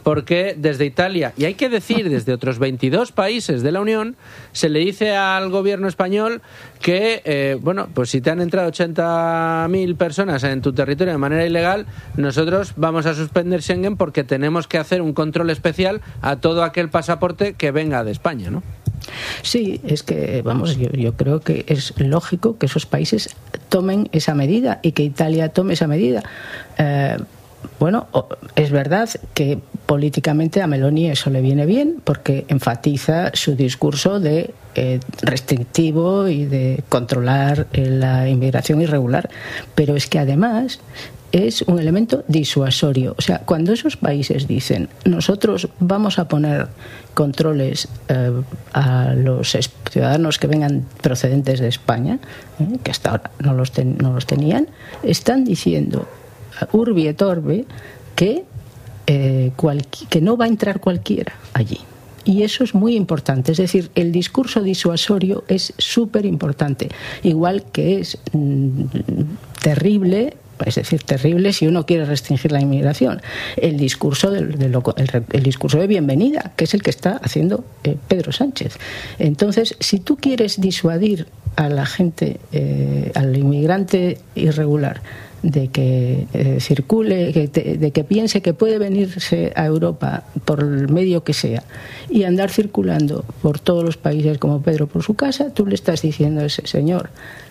porque desde Italia, y hay que decir desde otros veintidós países de la Unión, se le dice al gobierno español que, eh, bueno, pues si te han entrado ochenta mil personas en tu territorio de manera ilegal, nosotros vamos a suspender Schengen porque tenemos que hacer un control especial a todo aquel pasaporte que venga de España, ¿no? Sí, es que, vamos, yo, yo creo que es lógico que esos países tomen esa medida y que Italia tome esa medida. Eh, bueno, es verdad que políticamente a Meloni eso le viene bien porque enfatiza su discurso de eh, restrictivo y de controlar eh, la inmigración irregular, pero es que además es un elemento disuasorio. O sea, cuando esos países dicen nosotros vamos a poner controles eh, a los ciudadanos que vengan procedentes de España, eh, que hasta ahora no los, ten, no los tenían, están diciendo urbi et orbi que, eh, cualqui, que no va a entrar cualquiera allí. Y eso es muy importante. Es decir, el discurso disuasorio es súper importante. Igual que es mm, terrible, es decir, terrible si uno quiere restringir la inmigración, el discurso de, de lo, el, el discurso de bienvenida, que es el que está haciendo eh, Pedro Sánchez. Entonces, si tú quieres disuadir a la gente, eh, al inmigrante irregular, de que eh, circule, que te, de que piense que puede venirse a Europa por el medio que sea y andar circulando por todos los países como Pedro por su casa, tú le estás diciendo a ese señor,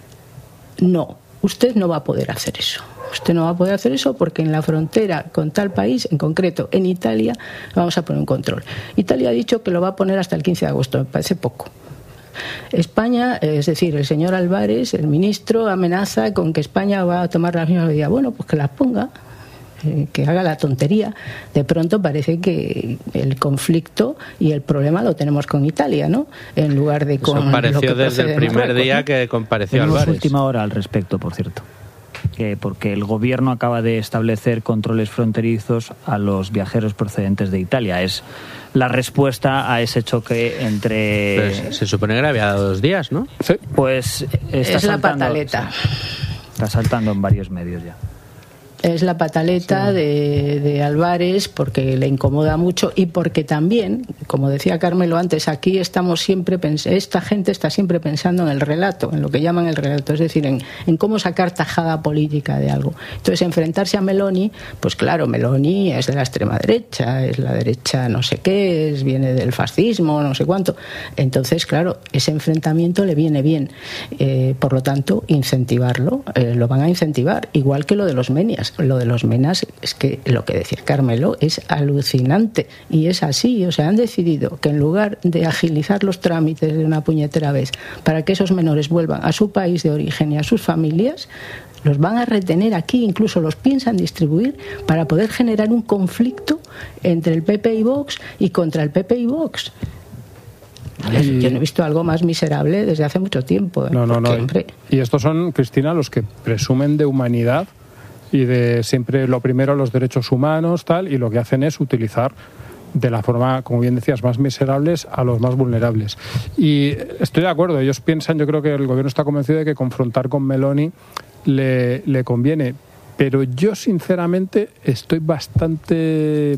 no, usted no va a poder hacer eso. Usted no va a poder hacer eso porque en la frontera con tal país, en concreto en Italia, vamos a poner un control. Italia ha dicho que lo va a poner hasta el quince de agosto, me parece poco. España, es decir, el señor Álvarez, el ministro, amenaza con que España va a tomar las mismas medidas. Bueno, pues que las ponga, eh, que haga la tontería. De pronto parece que el conflicto y el problema lo tenemos con Italia, ¿no? En lugar de con... Eso pareció lo que desde el primer Marruecos, día, ¿no? que compareció Tenemos Álvarez. última hora al respecto, por cierto. Que porque el gobierno acaba de establecer controles fronterizos a los viajeros procedentes de Italia. Es la respuesta a ese choque entre... Pues se supone que le había dado dos días, ¿no? Sí. Pues está es la saltando, pataleta. Está saltando en varios medios ya. Es la pataleta sí. de, de Álvarez porque le incomoda mucho y porque también, como decía Carmelo antes, aquí estamos siempre pens- esta gente está siempre pensando en el relato, en lo que llaman el relato, es decir, en, en cómo sacar tajada política de algo. Entonces, enfrentarse a Meloni, pues claro, Meloni es de la extrema derecha, es la derecha no sé qué, es, viene del fascismo, no sé cuánto. Entonces, claro, ese enfrentamiento le viene bien. Eh, por lo tanto, incentivarlo, eh, lo van a incentivar, igual que lo de los menias. Lo de los menas es que lo que decía Carmelo es alucinante y es así, o sea, han decidido que en lugar de agilizar los trámites de una puñetera vez para que esos menores vuelvan a su país de origen y a sus familias, los van a retener aquí, incluso los piensan distribuir para poder generar un conflicto entre el P P y Vox y contra el P P y Vox. Y... Yo no he visto algo más miserable desde hace mucho tiempo. ¿eh? No, no, Porque, no. Hombre... Y estos son, Cristina, los que presumen de humanidad y de siempre lo primero los derechos humanos, tal, y lo que hacen es utilizar de la forma, como bien decías, más miserables a los más vulnerables. Y estoy de acuerdo, ellos piensan, yo creo que el gobierno está convencido de que confrontar con Meloni le, le conviene, pero yo sinceramente estoy bastante...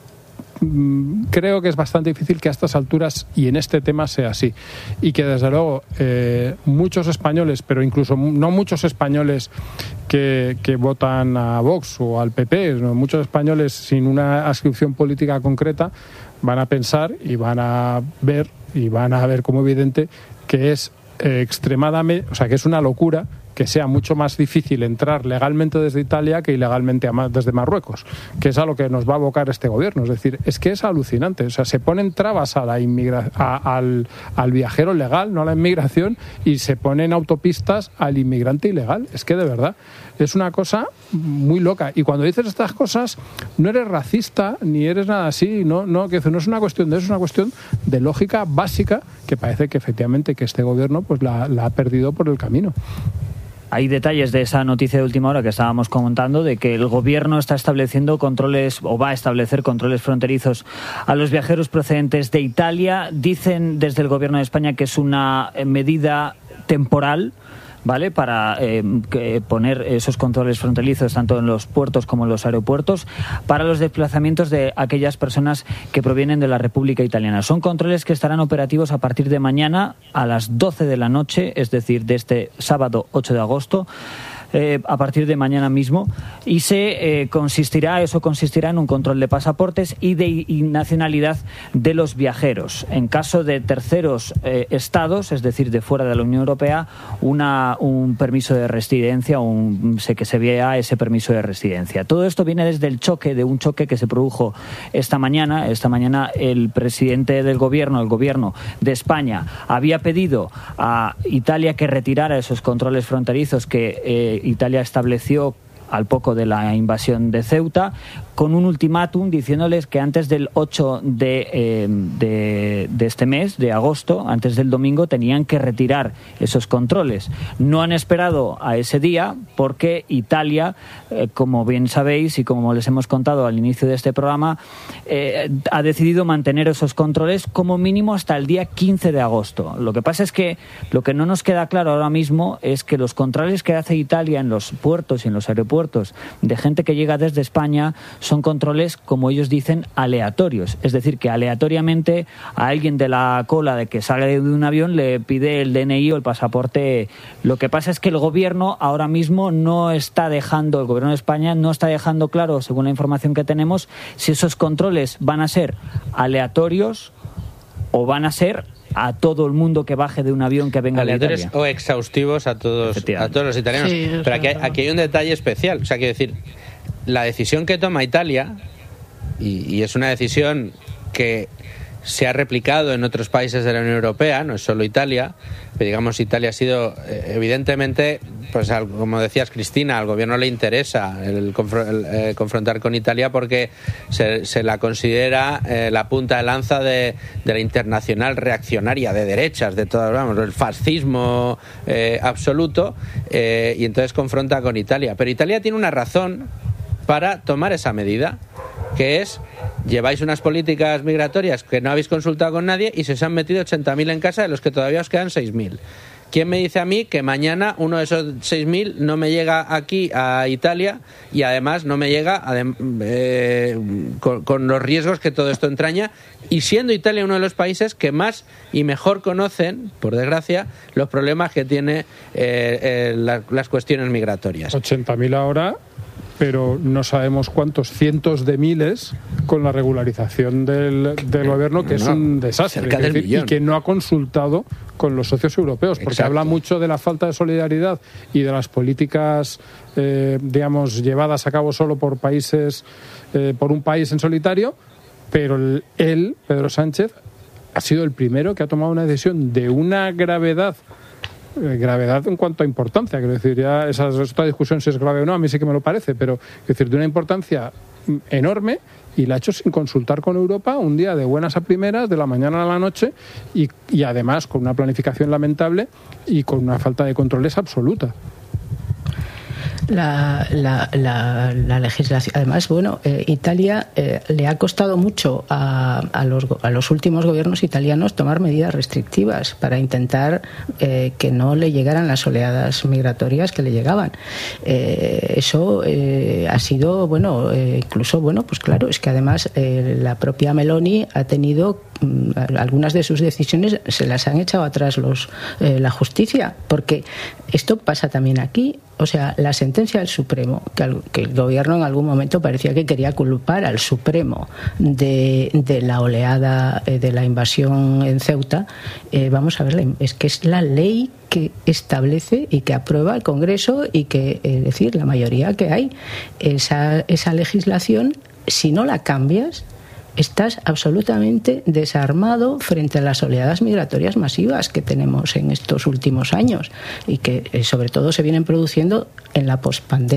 creo que es bastante difícil que a estas alturas y en este tema sea así y que desde luego eh, muchos españoles, pero incluso no muchos españoles que, que votan a Vox o al P P, ¿no? Muchos españoles sin una adscripción política concreta van a pensar y van a ver y van a ver como evidente que es eh, extremadamente, o sea, que es una locura que sea mucho más difícil entrar legalmente desde Italia que ilegalmente desde Marruecos, que es a lo que nos va a abocar este gobierno. Es decir, es que es alucinante. O sea, se ponen trabas a la inmigra- a, al, al viajero legal, no a la inmigración, y se ponen autopistas al inmigrante ilegal. Es que de verdad es una cosa muy loca. Y cuando dices estas cosas, no eres racista ni eres nada así. No, no, que no es una cuestión de eso, es una cuestión de lógica básica que parece que efectivamente que este gobierno pues la, la ha perdido por el camino. Hay detalles de esa noticia de última hora que estábamos comentando, de que el gobierno está estableciendo controles o va a establecer controles fronterizos a los viajeros procedentes de Italia. Dicen desde el gobierno de España que es una medida temporal ¿vale? Para eh, que poner esos controles fronterizos tanto en los puertos como en los aeropuertos para los desplazamientos de aquellas personas que provienen de la República Italiana. Son controles que estarán operativos a partir de mañana a las doce de la noche, es decir, de este sábado ocho de agosto. Eh, a partir de mañana mismo, y se eh, consistirá, eso consistirá en un control de pasaportes y de y nacionalidad de los viajeros. En caso de terceros eh, estados, es decir, de fuera de la Unión Europea, una, un permiso de residencia, un, sé que se vea ese permiso de residencia. Todo esto viene desde el choque, de un choque que se produjo esta mañana. Esta mañana el presidente del gobierno, el gobierno de España, había pedido a Italia que retirara esos controles fronterizos que eh, Italia estableció al poco de la invasión de Ceuta, con un ultimátum diciéndoles que antes del ocho de, eh, de, de este mes, de agosto, antes del domingo, tenían que retirar esos controles. No han esperado a ese día porque Italia, eh, como bien sabéis y como les hemos contado al inicio de este programa, eh, ha decidido mantener esos controles como mínimo hasta el día quince de agosto. Lo que pasa es que lo que no nos queda claro ahora mismo es que los controles que hace Italia en los puertos y en los aeropuertos de gente que llega desde España son controles, como ellos dicen, aleatorios. Es decir, que aleatoriamente a alguien de la cola de que sale de un avión le pide el D N I o el pasaporte. Lo que pasa es que el gobierno ahora mismo no está dejando, el gobierno de España no está dejando claro, según la información que tenemos, si esos controles van a ser aleatorios o van a ser a todo el mundo que baje de un avión que venga de Italia. O exhaustivos a todos, a todos los italianos. Sí, pero aquí, aquí hay un detalle especial. O sea, quiero decir, la decisión que toma Italia, y, y es una decisión que se ha replicado en otros países de la Unión Europea, no es solo Italia, pero digamos Italia ha sido, evidentemente, pues al, como decías Cristina, al gobierno le interesa el, el, el confrontar con Italia porque se, se la considera eh, la punta de lanza de, de la internacional reaccionaria de derechas, de todo, vamos, el fascismo eh, absoluto, eh, y entonces confronta con Italia. Pero Italia tiene una razón para tomar esa medida, que es: lleváis unas políticas migratorias que no habéis consultado con nadie y se os han metido ochenta mil en casa, de los que todavía os quedan seis mil. ¿Quién me dice a mí que mañana uno de esos seis mil no me llega aquí a Italia y además no me llega eh, con, con los riesgos que todo esto entraña, y siendo Italia uno de los países que más y mejor conocen, por desgracia, los problemas que tiene eh, eh, la, las cuestiones migratorias? ochenta mil ahora, pero no sabemos cuántos cientos de miles con la regularización del, del gobierno, que no, es un desastre, cerca del decir, y que no ha consultado con los socios europeos, porque Exacto. habla mucho de la falta de solidaridad y de las políticas, eh, digamos, llevadas a cabo solo por países, eh, por un país en solitario, pero él, Pedro Sánchez, ha sido el primero que ha tomado una decisión de una gravedad gravedad en cuanto a importancia, quiero decir, ya esa es otra discusión si es grave o no, a mí sí que me lo parece, pero quiero decir, de una importancia enorme, y la ha hecho sin consultar con Europa, un día de buenas a primeras, de la mañana a la noche, y, y además con una planificación lamentable y con una falta de controles absoluta. La, la, la, la legislación. Además, bueno, eh, Italia eh, le ha costado mucho a, a, los, a los últimos gobiernos italianos tomar medidas restrictivas para intentar eh, que no le llegaran las oleadas migratorias que le llegaban. Eh, eso eh, ha sido, bueno, eh, incluso, bueno, pues claro, es que además eh, la propia Meloni ha tenido mm, algunas de sus decisiones se las han echado atrás los eh, la justicia, porque esto pasa también aquí. O sea, la sentencia del Supremo, que, al, que el gobierno en algún momento parecía que quería culpar al Supremo de, de la oleada, eh, de la invasión en Ceuta, eh, vamos a ver, es que es la ley que establece y que aprueba el Congreso y que, es decir, la mayoría que hay, esa, esa legislación, si no la cambias, estás absolutamente desarmado frente a las oleadas migratorias masivas que tenemos en estos últimos años y que eh, sobre todo se vienen produciendo en la pospandemia.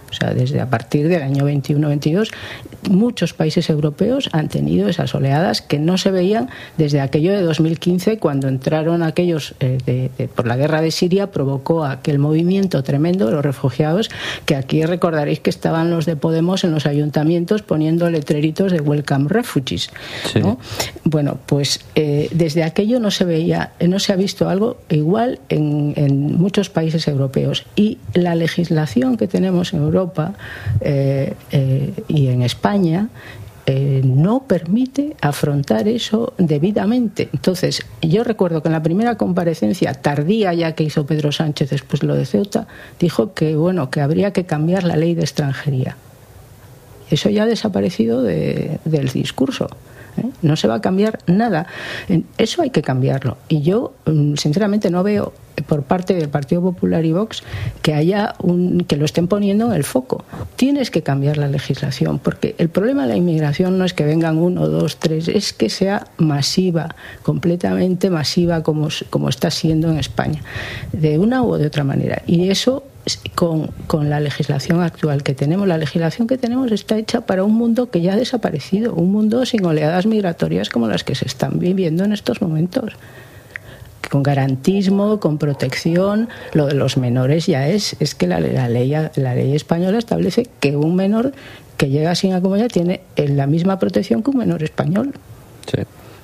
O sea, desde a partir del año veintiuno veintidós, muchos países europeos han tenido esas oleadas que no se veían desde aquello de dos mil quince, cuando entraron aquellos eh, de, de, por la guerra de Siria, provocó aquel movimiento tremendo de los refugiados, que aquí recordaréis que estaban los de Podemos en los ayuntamientos poniendo letreritos de Welcome Refugees, ¿no? Sí. Bueno, pues eh, desde aquello no se veía, no se ha visto algo igual en, en muchos países europeos, y la legislación que tenemos en Europa Europa eh, eh, y en España eh, no permite afrontar eso debidamente. Entonces, yo recuerdo que en la primera comparecencia tardía ya que hizo Pedro Sánchez después lo de Ceuta, dijo que bueno, que habría que cambiar la ley de extranjería. Eso ya ha desaparecido de, del discurso. ¿eh? No se va a cambiar nada. Eso hay que cambiarlo. Y yo, sinceramente, no veo por parte del Partido Popular y Vox que haya un, que lo estén poniendo en el foco. Tienes que cambiar la legislación, porque el problema de la inmigración no es que vengan uno, dos, tres, es que sea masiva, completamente masiva, como, como está siendo en España, de una u de otra manera. Y eso, con, con la legislación actual que tenemos, la legislación que tenemos está hecha para un mundo que ya ha desaparecido, un mundo sin oleadas migratorias como las que se están viviendo en estos momentos. Con garantismo, con protección. Lo de los menores ya es es que la, la ley la ley española establece que un menor que llega sin acompañar tiene la misma protección que un menor español. Sí.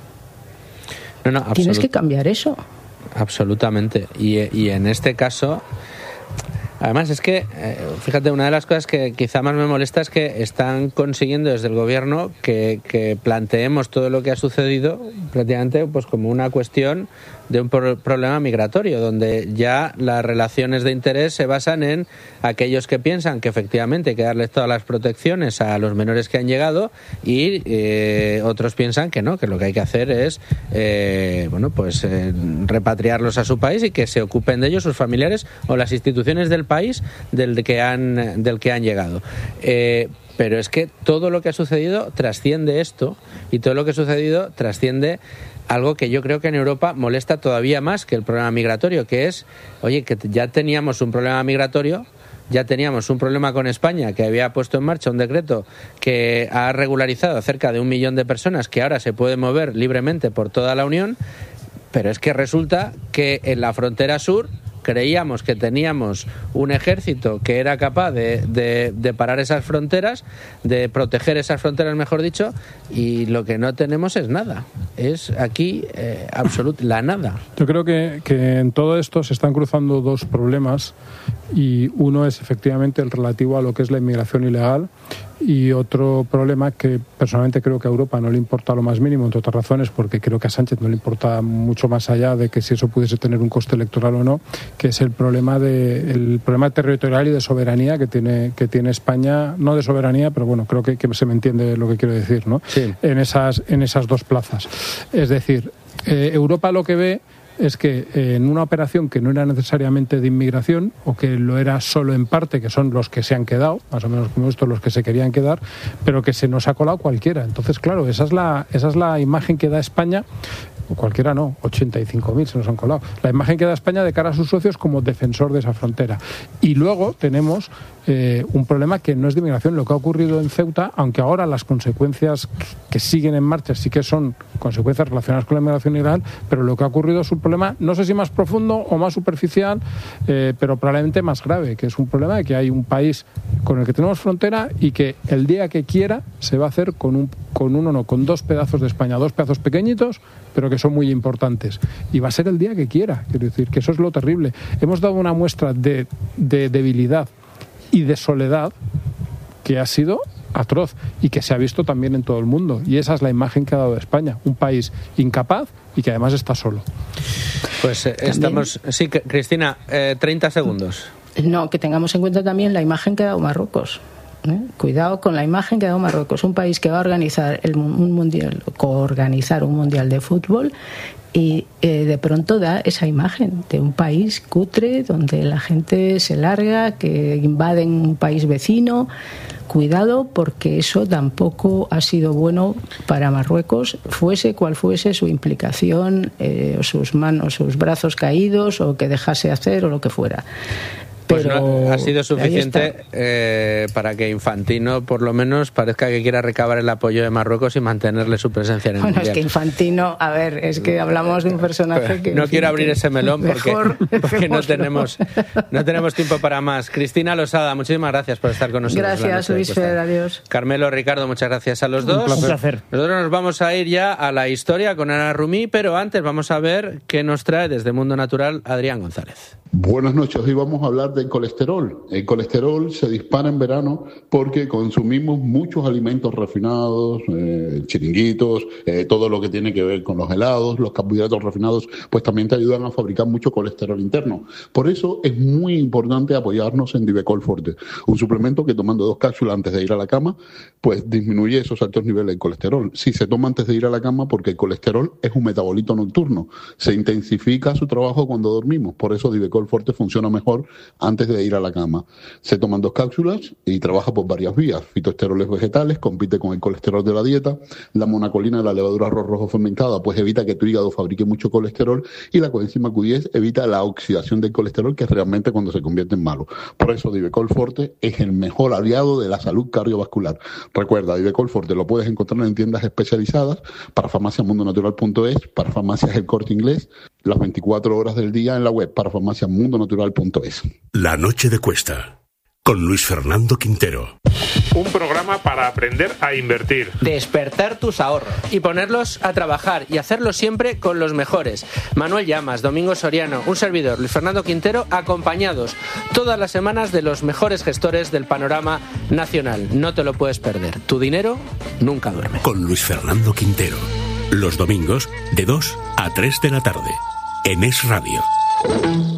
No, no, Tienes que cambiar eso. Absolutamente. Y, y en este caso, además es que, eh, fíjate, una de las cosas que quizá más me molesta es que están consiguiendo desde el gobierno que, que planteemos todo lo que ha sucedido prácticamente pues como una cuestión de un pro- problema migratorio, donde ya las relaciones de interés se basan en aquellos que piensan que efectivamente hay que darles todas las protecciones a los menores que han llegado, y eh, otros piensan que no, que lo que hay que hacer es eh, bueno pues eh, repatriarlos a su país y que se ocupen de ellos sus familiares o las instituciones del país del que han del que han llegado. Eh, pero es que todo lo que ha sucedido trasciende esto, y todo lo que ha sucedido trasciende algo que yo creo que en Europa molesta todavía más que el problema migratorio, que es, oye, que ya teníamos un problema migratorio, ya teníamos un problema con España, que había puesto en marcha un decreto que ha regularizado a cerca de un millón de personas que ahora se pueden mover libremente por toda la Unión, pero es que resulta que en la frontera sur creíamos que teníamos un ejército que era capaz de, de, de parar esas fronteras, de proteger esas fronteras, mejor dicho, y lo que no tenemos es nada. Es aquí eh, absoluta la nada. Yo creo que, que en todo esto se están cruzando dos problemas, y uno es efectivamente el relativo a lo que es la inmigración ilegal, y otro problema que personalmente creo que a Europa no le importa lo más mínimo, entre otras razones porque creo que a Sánchez no le importa mucho más allá de que si eso pudiese tener un coste electoral o no, que es el problema de el problema territorial y de soberanía que tiene que tiene España, no de soberanía, pero bueno, creo que, que se me entiende lo que quiero decir, ¿no? Sí. En esas en esas dos plazas. Es decir, eh, Europa lo que ve es que eh, en una operación que no era necesariamente de inmigración, o que lo era solo en parte, que son los que se han quedado, más o menos como esto, los que se querían quedar, pero que se nos ha colado cualquiera. Entonces, claro, esa es la, esa es la imagen que da España, o cualquiera no, ochenta y cinco mil se nos han colado. La imagen que da España de cara a sus socios como defensor de esa frontera. Y luego tenemos eh, un problema que no es de inmigración, lo que ha ocurrido en Ceuta, aunque ahora las consecuencias que siguen en marcha sí que son consecuencias relacionadas con la inmigración ilegal, pero lo que ha ocurrido es un problema, no sé si más profundo o más superficial, eh, pero probablemente más grave, que es un problema de que hay un país con el que tenemos frontera y que el día que quiera se va a hacer con un con uno no, con dos pedazos de España, dos pedazos pequeñitos, pero que son muy importantes. Y va a ser el día que quiera, quiero decir, que eso es lo terrible. Hemos dado una muestra de, de debilidad y de soledad que ha sido atroz y que se ha visto también en todo el mundo. Y esa es la imagen que ha dado España, un país incapaz y que además está solo. Pues eh, estamos... Sí, Cristina, eh, treinta segundos. No, que tengamos en cuenta también la imagen que ha dado Marruecos. ¿Eh? Cuidado con la imagen que ha dado Marruecos, un país que va a organizar el, un mundial, coorganizar un mundial de fútbol, y eh, de pronto da esa imagen de un país cutre donde la gente se larga, que invaden un país vecino. Cuidado, porque eso tampoco ha sido bueno para Marruecos, fuese cual fuese su implicación, eh, sus manos, sus brazos caídos, o que dejase hacer, o lo que fuera. Pues Pero no, ha sido ahí suficiente está. eh, para que Infantino, por lo menos, parezca que quiera recabar el apoyo de Marruecos y mantenerle su presencia en el Bueno, Mundial. es que Infantino, a ver, es que hablamos de un personaje que... No en fin, quiero abrir que ese melón porque, mejor porque no, dejémoslo. tenemos, no tenemos tiempo para más. Cristina Losada, muchísimas gracias por estar con nosotros. la Gracias, noche de Luis Cuesta. Fer, adiós. Carmelo, Ricardo, muchas gracias a los dos. Un placer. Nosotros nos vamos a ir ya a la historia con Ana Rumí, pero antes vamos a ver qué nos trae desde Mundo Natural Adrián González. Buenas noches, hoy vamos a hablar del colesterol. El colesterol se dispara en verano porque consumimos muchos alimentos refinados, eh, chiringuitos, eh, todo lo que tiene que ver con los helados, los carbohidratos refinados, pues también te ayudan a fabricar mucho colesterol interno. Por eso es muy importante apoyarnos en Divecol Forte, un suplemento que tomando dos cápsulas antes de ir a la cama, pues disminuye esos altos niveles de colesterol. Si se toma antes de ir a la cama, porque el colesterol es un metabolito nocturno, se intensifica su trabajo cuando dormimos, por eso Divecol Forte funciona mejor antes de ir a la cama. Se toman dos cápsulas y trabaja por varias vías. Fitoesteroles vegetales, compite con el colesterol de la dieta. La monacolina de la levadura arroz rojo fermentada, pues evita que tu hígado fabrique mucho colesterol. Y la coenzima Q diez evita la oxidación del colesterol, que es realmente cuando se convierte en malo. Por eso Divecol Forte es el mejor aliado de la salud cardiovascular. Recuerda, Divecol Forte lo puedes encontrar en tiendas especializadas, para farmacias mundo natural punto es, para farmacias El Corte Inglés, las veinticuatro horas del día en la web, para farmacias mundo natural punto es. La noche de Cuesta, con Luis Fernando Quintero. Un programa para aprender a invertir. Despertar tus ahorros y ponerlos a trabajar y hacerlo siempre con los mejores. Manuel Llamas, Domingo Soriano, un servidor, Luis Fernando Quintero, acompañados todas las semanas de los mejores gestores del panorama nacional. No te lo puedes perder. Tu dinero nunca duerme. Con Luis Fernando Quintero. Los domingos de dos a tres de la tarde. En Es Radio.